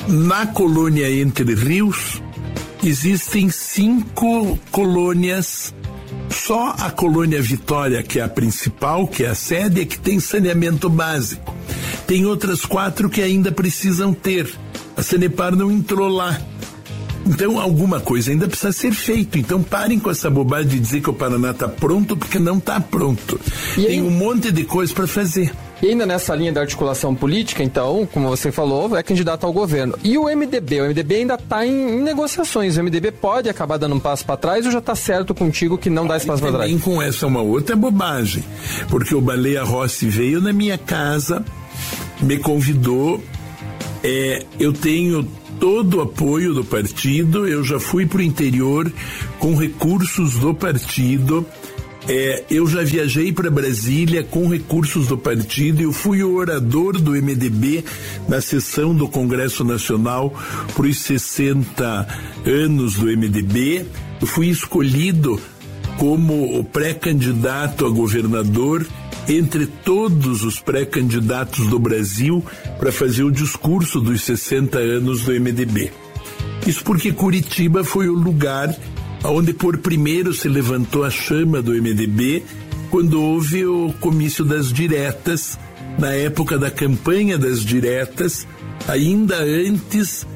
[SPEAKER 11] na colônia Entre Rios, existem 5 colônias. Só a colônia Vitória, que é a principal, que é a sede, é que tem saneamento básico. Tem outras 4 que ainda precisam ter. A Sanepar não entrou lá. Então, alguma coisa ainda precisa ser feito. Então, parem com essa bobagem de dizer que o Paraná está pronto, porque não está pronto. Tem um monte de coisa para fazer.
[SPEAKER 3] E ainda nessa linha da articulação política, então, como você falou, é candidato ao governo. E o MDB? O MDB ainda está em negociações. O MDB pode acabar dando um passo para trás ou já está certo contigo que não dá esse passo para trás?
[SPEAKER 11] Também com essa uma outra bobagem. Porque o Baleia Rossi veio na minha casa, me convidou. Eu tenho todo o apoio do partido. Eu já fui para o interior com recursos do partido. Eu já viajei para Brasília com recursos do partido. Eu fui o orador do MDB na sessão do Congresso Nacional para os 60 anos do MDB. Eu fui escolhido como o pré-candidato a governador entre todos os pré-candidatos do Brasil para fazer o discurso dos 60 anos do MDB. Isso porque Curitiba foi o lugar onde por primeiro se levantou a chama do MDB quando houve o comício das diretas, na época da campanha das diretas, ainda antes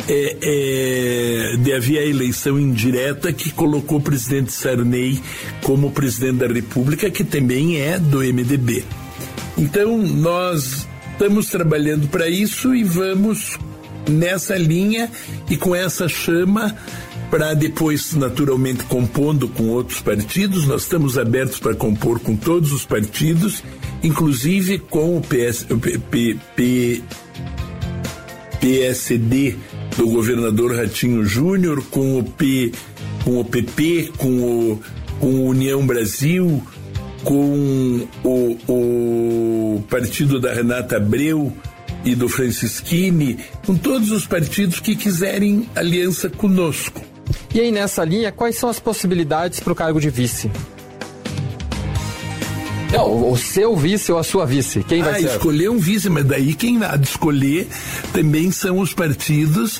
[SPEAKER 11] de haver a eleição indireta que colocou o presidente Sarney como presidente da República, que também é do MDB. Então, nós estamos trabalhando para isso e vamos nessa linha e com essa chama para depois, naturalmente, compondo com outros partidos. Nós estamos abertos para compor com todos os partidos, inclusive com o PSD do governador Ratinho Júnior, com o PP, com o União Brasil, com o partido da Renata Abreu e do Francisquini, com todos os partidos que quiserem aliança conosco.
[SPEAKER 3] E aí, nessa linha, quais são as possibilidades para o cargo de vice? Não, o seu vice ou a sua vice? Quem vai ser?
[SPEAKER 11] Escolher um vice, mas daí quem há de escolher também são os partidos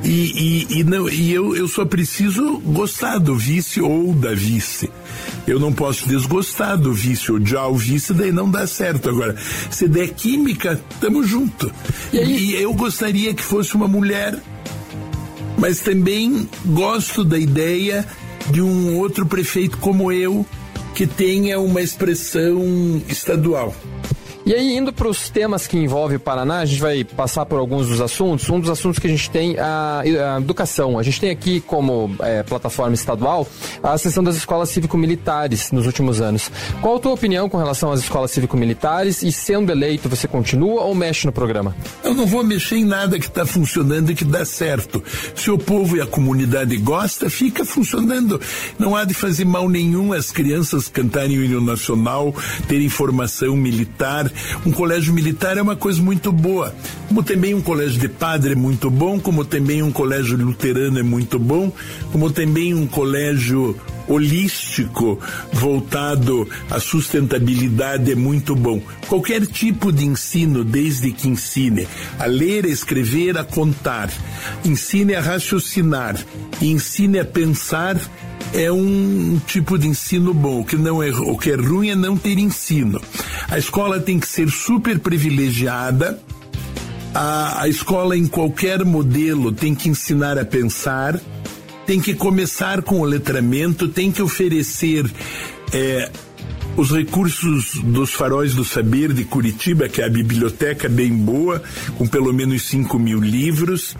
[SPEAKER 11] eu só preciso gostar do vice ou da vice. Eu não posso desgostar do vice, odiar o vice, daí não dá certo. Agora, se der química, tamo junto. E eu gostaria que fosse uma mulher, mas também gosto da ideia de um outro prefeito como eu, que tenha uma expressão estadual.
[SPEAKER 3] E aí, indo para os temas que envolvem o Paraná, a gente vai passar por alguns dos assuntos. Um dos assuntos que a gente tem a educação. A gente tem aqui como plataforma estadual a sessão das escolas cívico-militares nos últimos anos. Qual a tua opinião com relação às escolas cívico-militares e, sendo eleito, você continua ou mexe no programa?
[SPEAKER 11] Eu não vou mexer em nada que está funcionando e que dá certo. Se o povo e a comunidade gosta, fica funcionando. Não há de fazer mal nenhum as crianças cantarem o hino nacional, terem formação militar. Um colégio militar é uma coisa muito boa, como também um colégio de padre é muito bom, como também um colégio luterano é muito bom, como também um colégio holístico voltado à sustentabilidade é muito bom. Qualquer tipo de ensino, desde que ensine a ler, a escrever, a contar, ensine a raciocinar e ensine a pensar, é um tipo de ensino bom. O que é ruim é não ter ensino. A escola tem que ser super privilegiada. A escola, em qualquer modelo, tem que ensinar a pensar, tem que começar com o letramento, tem que oferecer os recursos dos Faróis do Saber de Curitiba, que é a biblioteca bem boa, com pelo menos 5.000 livros.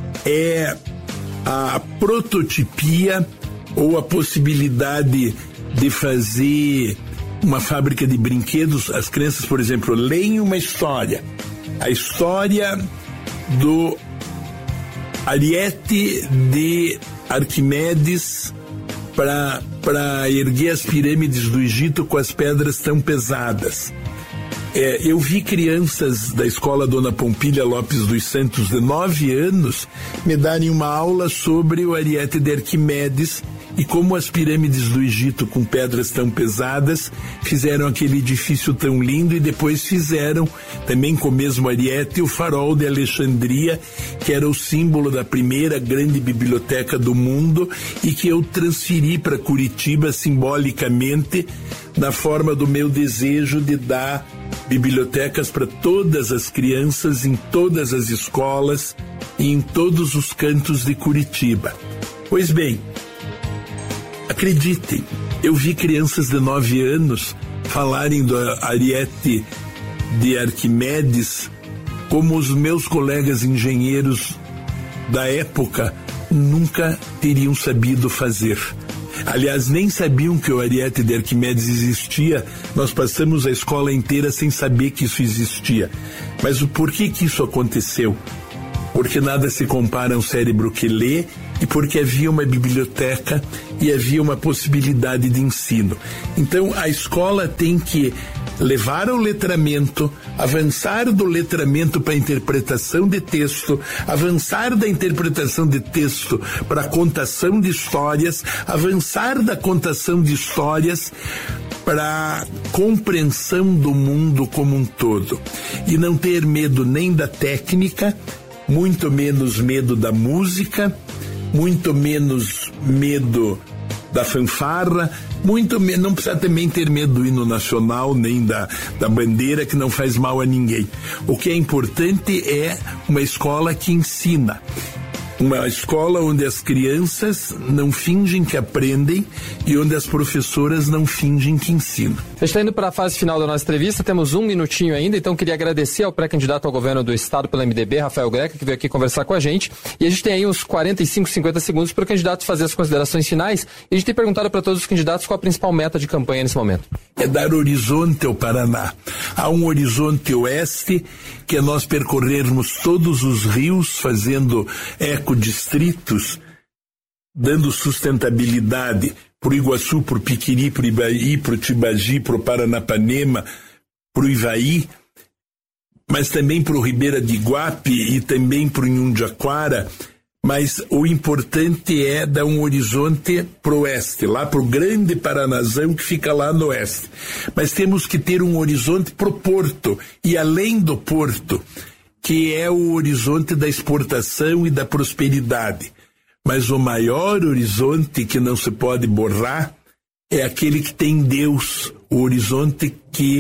[SPEAKER 11] A prototipia ou a possibilidade de fazer uma fábrica de brinquedos. As crianças, por exemplo, leem uma história. A história do ariete de Arquimedes para erguer as pirâmides do Egito com as pedras tão pesadas. Eu vi crianças da escola Dona Pompília Lopes dos Santos, de 9 anos, me darem uma aula sobre o ariete de Arquimedes e como as pirâmides do Egito com pedras tão pesadas fizeram aquele edifício tão lindo, e depois fizeram também com o mesmo ariete o farol de Alexandria, que era o símbolo da primeira grande biblioteca do mundo e que eu transferi para Curitiba simbolicamente na forma do meu desejo de dar bibliotecas para todas as crianças em todas as escolas e em todos os cantos de Curitiba. Pois bem, acreditem, eu vi crianças de 9 anos falarem do ariete de Arquimedes como os meus colegas engenheiros da época nunca teriam sabido fazer. Aliás, nem sabiam que o ariete de Arquimedes existia. Nós passamos a escola inteira sem saber que isso existia. Mas o porquê que isso aconteceu? Porque nada se compara a um cérebro que lê e porque havia uma biblioteca e havia uma possibilidade de ensino. Então, a escola tem que levar ao letramento, avançar do letramento para a interpretação de texto, avançar da interpretação de texto para a contação de histórias, avançar da contação de histórias para a compreensão do mundo como um todo. E não ter medo nem da técnica, muito menos medo da música, muito menos medo da fanfarra, muito menos, não precisa também ter medo do hino nacional, nem da bandeira, que não faz mal a ninguém. O que é importante é uma escola que ensina. Uma escola onde as crianças não fingem que aprendem e onde as professoras não fingem que ensinam.
[SPEAKER 3] A gente está indo para a fase final da nossa entrevista, temos um minutinho ainda, então queria agradecer ao pré-candidato ao governo do estado pelo MDB, Rafael Greca, que veio aqui conversar com a gente. E a gente tem aí uns 45, 50 segundos para o candidato fazer as considerações finais. E a gente tem perguntado para todos os candidatos qual a principal meta de campanha nesse momento.
[SPEAKER 11] É dar horizonte ao Paraná. Há um horizonte oeste, que é nós percorrermos todos os rios, fazendo ecodistritos, dando sustentabilidade para o Iguaçu, para o Piquiri, para o Ibaí, para o Tibagi, para o Paranapanema, para o Ivaí, mas também para o Ribeira de Iguape e também para o Inhundiaquara. Mas o importante é dar um horizonte para o oeste, lá para o grande Paranazão que fica lá no oeste. Mas temos que ter um horizonte para o porto e além do porto, que é o horizonte da exportação e da prosperidade. Mas o maior horizonte que não se pode borrar é aquele que tem Deus, o horizonte que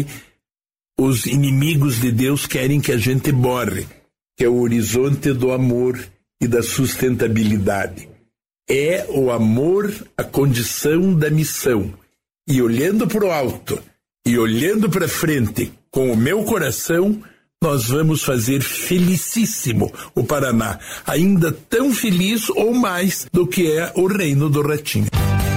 [SPEAKER 11] os inimigos de Deus querem que a gente borre, que é o horizonte do amor e da sustentabilidade. É o amor a condição da missão. E olhando para o alto e olhando para frente com o meu coração, nós vamos fazer felicíssimo o Paraná, ainda tão feliz ou mais do que é o reino do Ratinho.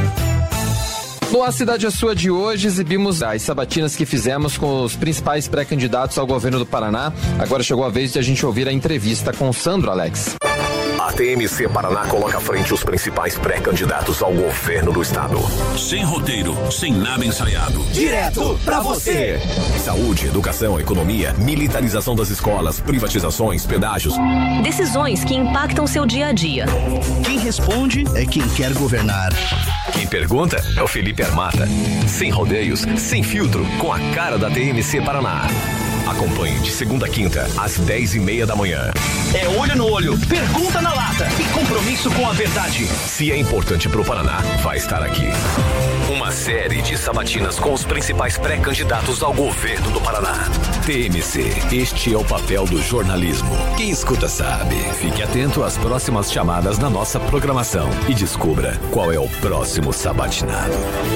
[SPEAKER 3] No A Cidade é Sua de hoje, exibimos as sabatinas que fizemos com os principais pré-candidatos ao governo do Paraná. Agora chegou a vez de a gente ouvir a entrevista com o Sandro Alex.
[SPEAKER 4] A TMC Paraná coloca à frente os principais pré-candidatos ao governo do estado.
[SPEAKER 5] Sem roteiro, sem nada ensaiado.
[SPEAKER 4] Direto pra você. Saúde, educação, economia, militarização das escolas, privatizações, pedágios.
[SPEAKER 6] Decisões que impactam seu dia a dia.
[SPEAKER 9] Quem responde é quem quer governar.
[SPEAKER 4] Quem pergunta é o Felipe Armata. Sem rodeios, sem filtro, com a cara da TMC Paraná. Acompanhe de segunda a quinta, às 10:30 da manhã.
[SPEAKER 7] É olho no olho, pergunta na lata e compromisso com a verdade.
[SPEAKER 4] Se é importante pro Paraná, vai estar aqui. Uma série de sabatinas com os principais pré-candidatos ao governo do Paraná. TMC, este é o papel do jornalismo. Quem escuta sabe. Fique atento às próximas chamadas na nossa programação e descubra qual é o próximo sabatinado.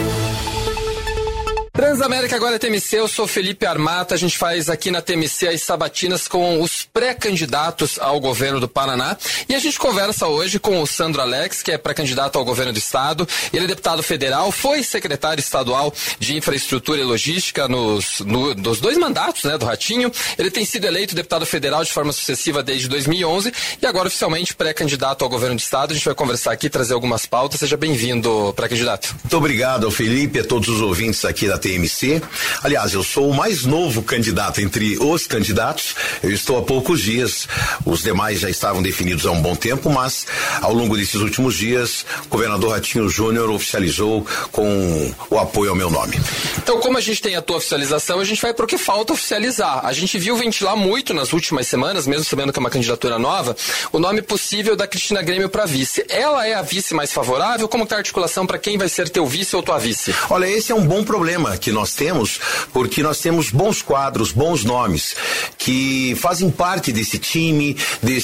[SPEAKER 3] Transamérica agora é TMC, eu sou Felipe Armata, a gente faz aqui na TMC as sabatinas com os pré-candidatos ao governo do Paraná e a gente conversa hoje com o Sandro Alex, que é pré-candidato ao governo do estado. Ele é deputado federal, foi secretário estadual de infraestrutura e logística nos 2 mandatos, né, do Ratinho. Ele tem sido eleito deputado federal de forma sucessiva desde 2011 e agora oficialmente pré-candidato ao governo do estado. A gente vai conversar aqui, trazer algumas pautas. Seja bem-vindo, pré-candidato.
[SPEAKER 12] Muito obrigado ao Felipe e a todos os ouvintes aqui da TMC. TMC. Aliás, eu sou o mais novo candidato entre os candidatos. Eu estou há poucos dias. Os demais já estavam definidos há um bom tempo, mas ao longo desses últimos dias, o governador Ratinho Júnior oficializou com o apoio ao meu nome.
[SPEAKER 3] Então, como a gente tem a tua oficialização, a gente vai pro que falta oficializar. A gente viu ventilar muito nas últimas semanas, mesmo sabendo que é uma candidatura nova, o nome possível da Cristina Grêmio para vice. Ela é a vice mais favorável? Como está a articulação para quem vai ser teu vice ou tua vice?
[SPEAKER 12] Olha, esse é um bom problema que nós temos, porque nós temos bons quadros, bons nomes, que fazem parte desse time,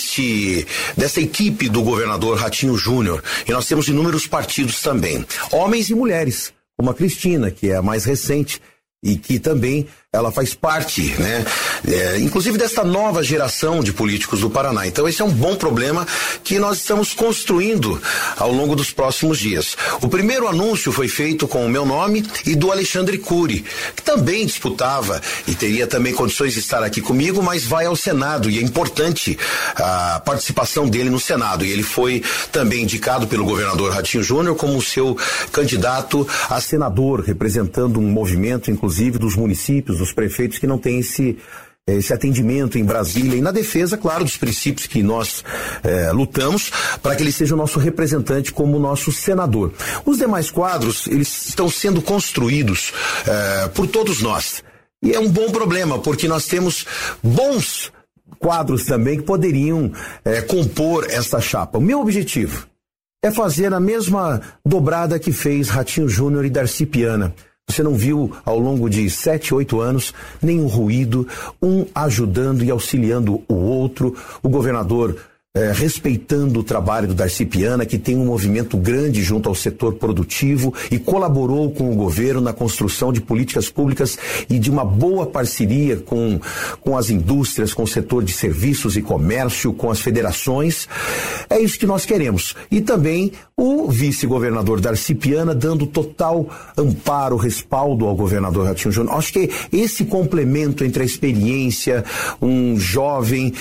[SPEAKER 12] dessa equipe do governador Ratinho Júnior. E nós temos inúmeros partidos também, homens e mulheres, como a Cristina, que é a mais recente, e que também ela faz parte, né? Inclusive desta nova geração de políticos do Paraná. Então esse é um bom problema que nós estamos construindo ao longo dos próximos dias. O primeiro anúncio foi feito com o meu nome e do Alexandre Cury, que também disputava e teria também condições de estar aqui comigo, mas vai ao Senado e é importante a participação dele no Senado. E ele foi também indicado pelo governador Ratinho Júnior como seu candidato a senador, representando um movimento, inclusive, dos municípios, dos prefeitos que não têm esse atendimento em Brasília e na defesa, claro, dos princípios que nós lutamos para que ele seja o nosso representante como nosso senador. Os demais quadros, eles estão sendo construídos por todos nós. E é um bom problema, porque nós temos bons quadros também que poderiam compor esta chapa. O meu objetivo é fazer a mesma dobrada que fez Ratinho Júnior e Darcy Piana. Você não viu ao longo de 7, 8 anos nenhum ruído, um ajudando e auxiliando o outro, o governador respeitando o trabalho do Darcy Piana, que tem um movimento grande junto ao setor produtivo e colaborou com o governo na construção de políticas públicas e de uma boa parceria com as indústrias, com o setor de serviços e comércio, com as federações. É isso que nós queremos. E também o vice-governador Darcy Piana dando total amparo, respaldo ao governador Ratinho Júnior. Acho que esse complemento entre a experiência, um jovem,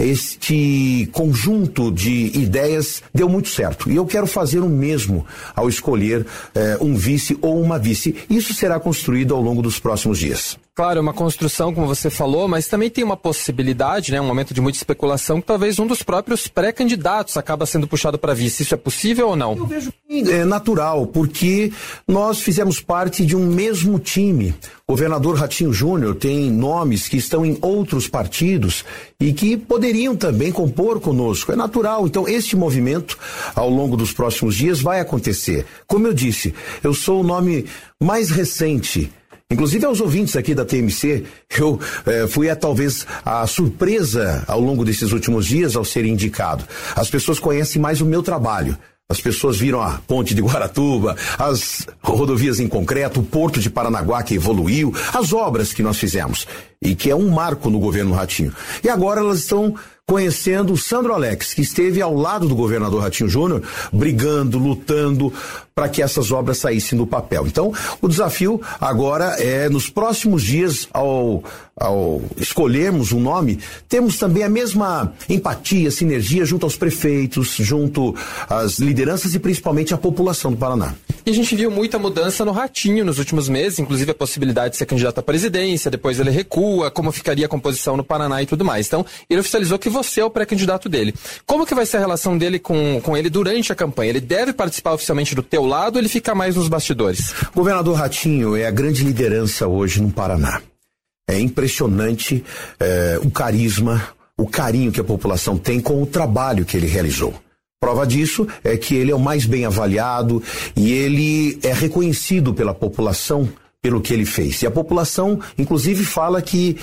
[SPEAKER 12] este conjunto de ideias deu muito certo. E eu quero fazer o mesmo ao escolher um vice ou uma vice. Isso será construído ao longo dos próximos dias.
[SPEAKER 3] Claro, é uma construção, como você falou, mas também tem uma possibilidade, né, um momento de muita especulação, que talvez um dos próprios pré-candidatos acaba sendo puxado para vice. Isso é possível ou não?
[SPEAKER 12] Eu vejo que é natural, porque nós fizemos parte de um mesmo time. O governador Ratinho Júnior tem nomes que estão em outros partidos e que poderiam também compor conosco. É natural. Então, este movimento, ao longo dos próximos dias, vai acontecer. Como eu disse, eu sou o nome mais recente. Inclusive aos ouvintes aqui da TMC, eu fui talvez a surpresa ao longo desses últimos dias ao ser indicado. As pessoas conhecem mais o meu trabalho. As pessoas viram a ponte de Guaratuba, as rodovias em concreto, o porto de Paranaguá que evoluiu, as obras que nós fizemos e que é um marco no governo Ratinho. E agora elas estão conhecendo o Sandro Alex, que esteve ao lado do governador Ratinho Júnior, brigando, lutando para que essas obras saíssem do papel. Então, o desafio agora é, nos próximos dias, ao escolhermos um nome, temos também a mesma empatia, sinergia junto aos prefeitos, junto às lideranças e principalmente à população do Paraná.
[SPEAKER 3] E a gente viu muita mudança no Ratinho nos últimos meses, inclusive a possibilidade de ser candidato à presidência, depois ele recua, como ficaria a composição no Paraná e tudo mais. Então, ele oficializou que você é o pré-candidato dele. Como que vai ser a relação dele com ele durante a campanha? Ele deve participar oficialmente do teu lado ou ele fica mais nos bastidores?
[SPEAKER 12] O governador Ratinho é a grande liderança hoje no Paraná. É impressionante o carisma, o carinho que a população tem com o trabalho que ele realizou. Prova disso é que ele é o mais bem avaliado e ele é reconhecido pela população pelo que ele fez. E a população, inclusive, fala que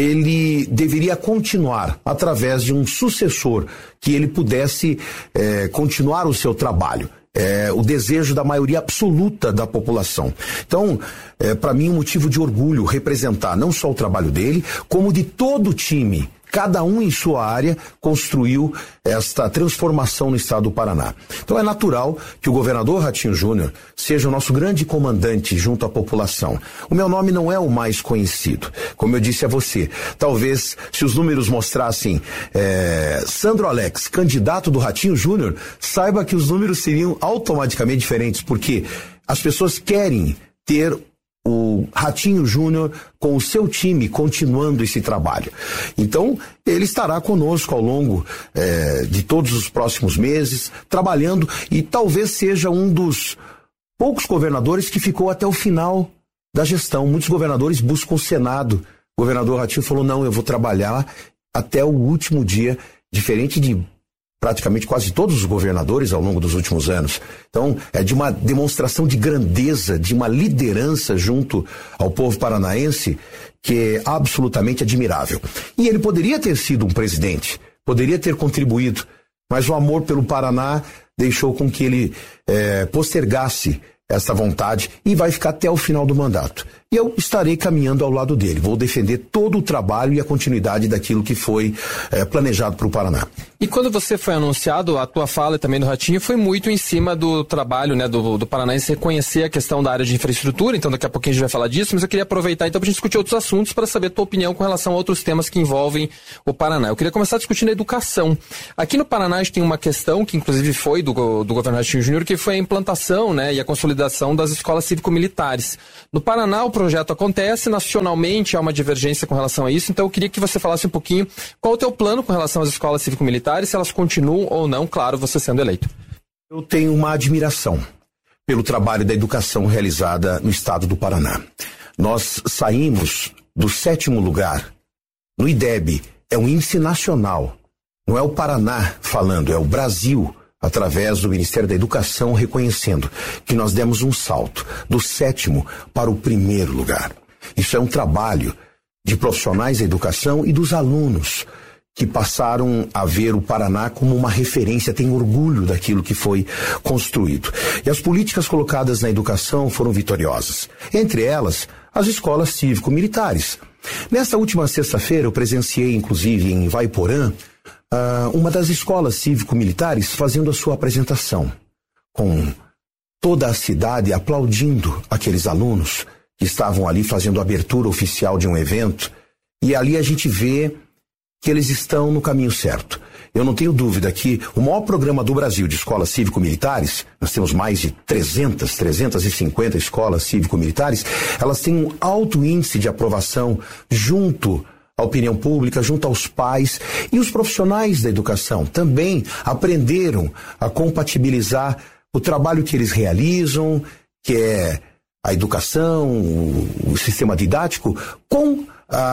[SPEAKER 12] ele deveria continuar através de um sucessor, que ele pudesse continuar o seu trabalho. É o desejo da maioria absoluta da população. Então, para mim, um motivo de orgulho representar não só o trabalho dele, como de todo o time. Cada um em sua área construiu esta transformação no estado do Paraná. Então é natural que o governador Ratinho Júnior seja o nosso grande comandante junto à população. O meu nome não é o mais conhecido, como eu disse a você. Talvez se os números mostrassem Sandro Alex, candidato do Ratinho Júnior, saiba que os números seriam automaticamente diferentes, porque as pessoas querem ter o Ratinho Júnior com o seu time continuando esse trabalho. Então, ele estará conosco ao longo de todos os próximos meses, trabalhando, e talvez seja um dos poucos governadores que ficou até o final da gestão. Muitos governadores buscam o Senado. O governador Ratinho falou, não, eu vou trabalhar até o último dia, diferente de praticamente quase todos os governadores ao longo dos últimos anos. Então, é de uma demonstração de grandeza, de uma liderança junto ao povo paranaense que é absolutamente admirável. E ele poderia ter sido um presidente, poderia ter contribuído, mas o amor pelo Paraná deixou com que ele postergasse essa vontade e vai ficar até o final do mandato. E eu estarei caminhando ao lado dele. Vou defender todo o trabalho e a continuidade daquilo que foi planejado para o Paraná.
[SPEAKER 3] E quando você foi anunciado, a tua fala e também do Ratinho foi muito em cima do trabalho, né, do paranaense reconhecer a questão da área de infraestrutura, então daqui a pouquinho a gente vai falar disso, mas eu queria aproveitar então para a gente discutir outros assuntos para saber a tua opinião com relação a outros temas que envolvem o Paraná. Eu queria começar discutindo a educação. Aqui no Paraná a gente tem uma questão que inclusive foi do governo Ratinho Júnior, que foi a implantação, né, e a consolidação das escolas cívico-militares. No Paraná o projeto acontece, nacionalmente há uma divergência com relação a isso, então eu queria que você falasse um pouquinho qual é o teu plano com relação às escolas cívico-militares, se elas continuam ou não, claro, você sendo eleito.
[SPEAKER 12] Eu tenho uma admiração pelo trabalho da educação realizada no estado do Paraná. Nós saímos do 7º lugar no IDEB, é um índice nacional, não é o Paraná falando, é o Brasil, através do Ministério da Educação, reconhecendo que nós demos um salto do 7º para o 1º lugar. Isso é um trabalho de profissionais da educação e dos alunos que passaram a ver o Paraná como uma referência, tem orgulho daquilo que foi construído. E as políticas colocadas na educação foram vitoriosas. Entre elas, as escolas cívico-militares. Nesta última sexta-feira, eu presenciei, inclusive, em Ivaiporã, uma das escolas cívico-militares fazendo a sua apresentação, com toda a cidade aplaudindo aqueles alunos que estavam ali fazendo a abertura oficial de um evento, e ali a gente vê que eles estão no caminho certo. Eu não tenho dúvida que o maior programa do Brasil de escolas cívico-militares, nós temos mais de 350 escolas cívico-militares, elas têm um alto índice de aprovação junto à opinião pública, junto aos pais, e os profissionais da educação também aprenderam a compatibilizar o trabalho que eles realizam, que é a educação, o sistema didático, com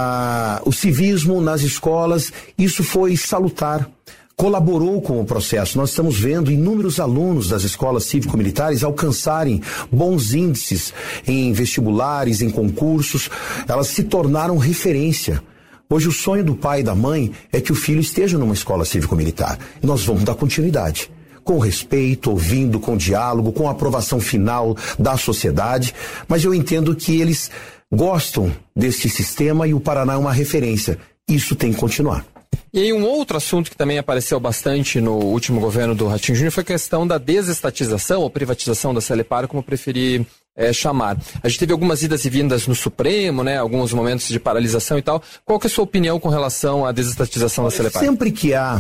[SPEAKER 12] o civismo nas escolas. Isso foi salutar, colaborou com o processo. Nós estamos vendo inúmeros alunos das escolas cívico-militares alcançarem bons índices em vestibulares, em concursos. Elas se tornaram referência. Hoje o sonho do pai e da mãe é que o filho esteja numa escola cívico-militar. E nós vamos dar continuidade, com respeito, ouvindo, com diálogo, com a aprovação final da sociedade. Mas eu entendo que eles gostam deste sistema e o Paraná é uma referência. Isso tem que continuar.
[SPEAKER 3] E aí um outro assunto que também apareceu bastante no último governo do Ratinho Júnior foi a questão da desestatização ou privatização da Celepar, como preferir chamar. A gente teve algumas idas e vindas no Supremo, né, alguns momentos de paralisação e tal. Qual que é a sua opinião com relação à desestatização da Celepar?
[SPEAKER 12] Sempre que há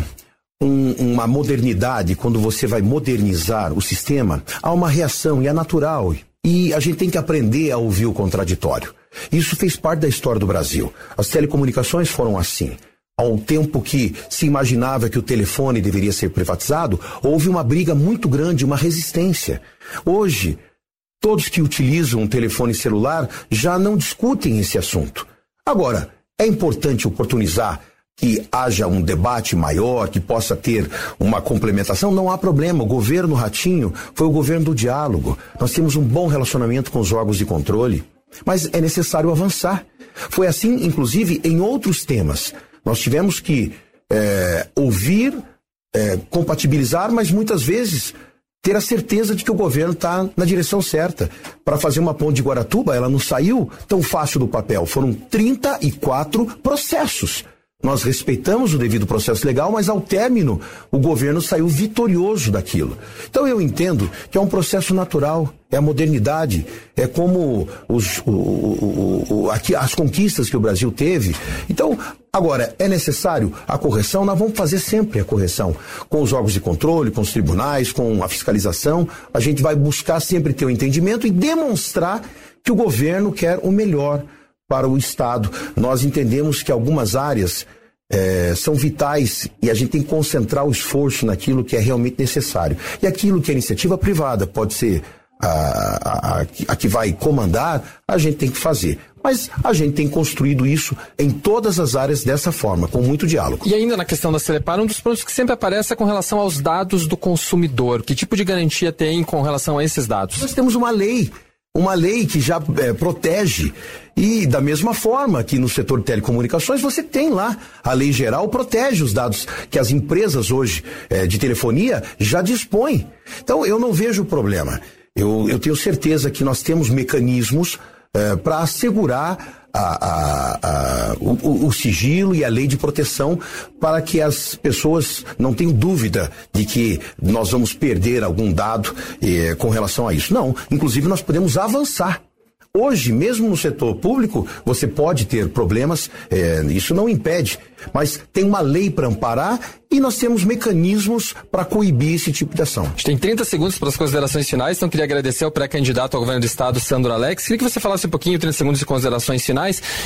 [SPEAKER 12] uma modernidade, quando você vai modernizar o sistema, há uma reação e é natural. E a gente tem que aprender a ouvir o contraditório. Isso fez parte da história do Brasil. As telecomunicações foram assim. Ao tempo que se imaginava que o telefone deveria ser privatizado, houve uma briga muito grande, uma resistência. Hoje, todos que utilizam um telefone celular já não discutem esse assunto. Agora, é importante oportunizar que haja um debate maior, que possa ter uma complementação, não há problema. O governo Ratinho foi o governo do diálogo. Nós temos um bom relacionamento com os órgãos de controle, mas é necessário avançar. Foi assim, inclusive, em outros temas. Nós tivemos que ouvir, compatibilizar, mas muitas vezes ter a certeza de que o governo está na direção certa. Para fazer uma ponte de Guaratuba, ela não saiu tão fácil do papel. Foram 34 processos. Nós respeitamos o devido processo legal, mas ao término o governo saiu vitorioso daquilo. Então eu entendo que é um processo natural, é a modernidade, é como as conquistas que o Brasil teve. Então, agora, é necessário a correção? Nós vamos fazer sempre a correção. Com os órgãos de controle, com os tribunais, com a fiscalização, a gente vai buscar sempre ter o entendimento e demonstrar que o governo quer o melhor para o Estado. Nós entendemos que algumas áreas são vitais e a gente tem que concentrar o esforço naquilo que é realmente necessário. E aquilo que é iniciativa privada pode ser a que vai comandar, a gente tem que fazer. Mas a gente tem construído isso em todas as áreas dessa forma, com muito diálogo.
[SPEAKER 3] E ainda na questão da Celepar, um dos pontos que sempre aparece é com relação aos dados do consumidor. Que tipo de garantia tem com relação a esses dados?
[SPEAKER 12] Nós temos uma lei que já protege. E da mesma forma que no setor de telecomunicações você tem lá, a lei geral protege os dados que as empresas hoje de telefonia já dispõem. Então eu não vejo problema. Eu tenho certeza que nós temos mecanismos para assegurar o sigilo e a lei de proteção para que as pessoas não tenham dúvida de que nós vamos perder algum dado com relação a isso. Não, inclusive nós podemos avançar. Hoje, mesmo no setor público, você pode ter problemas, isso não impede, mas tem uma lei para amparar e nós temos mecanismos para coibir esse tipo de ação.
[SPEAKER 3] A gente tem 30 segundos para as considerações finais, então queria agradecer ao pré-candidato ao governo do Estado, Sandro Alex. Queria que você falasse um pouquinho, 30 segundos de considerações finais,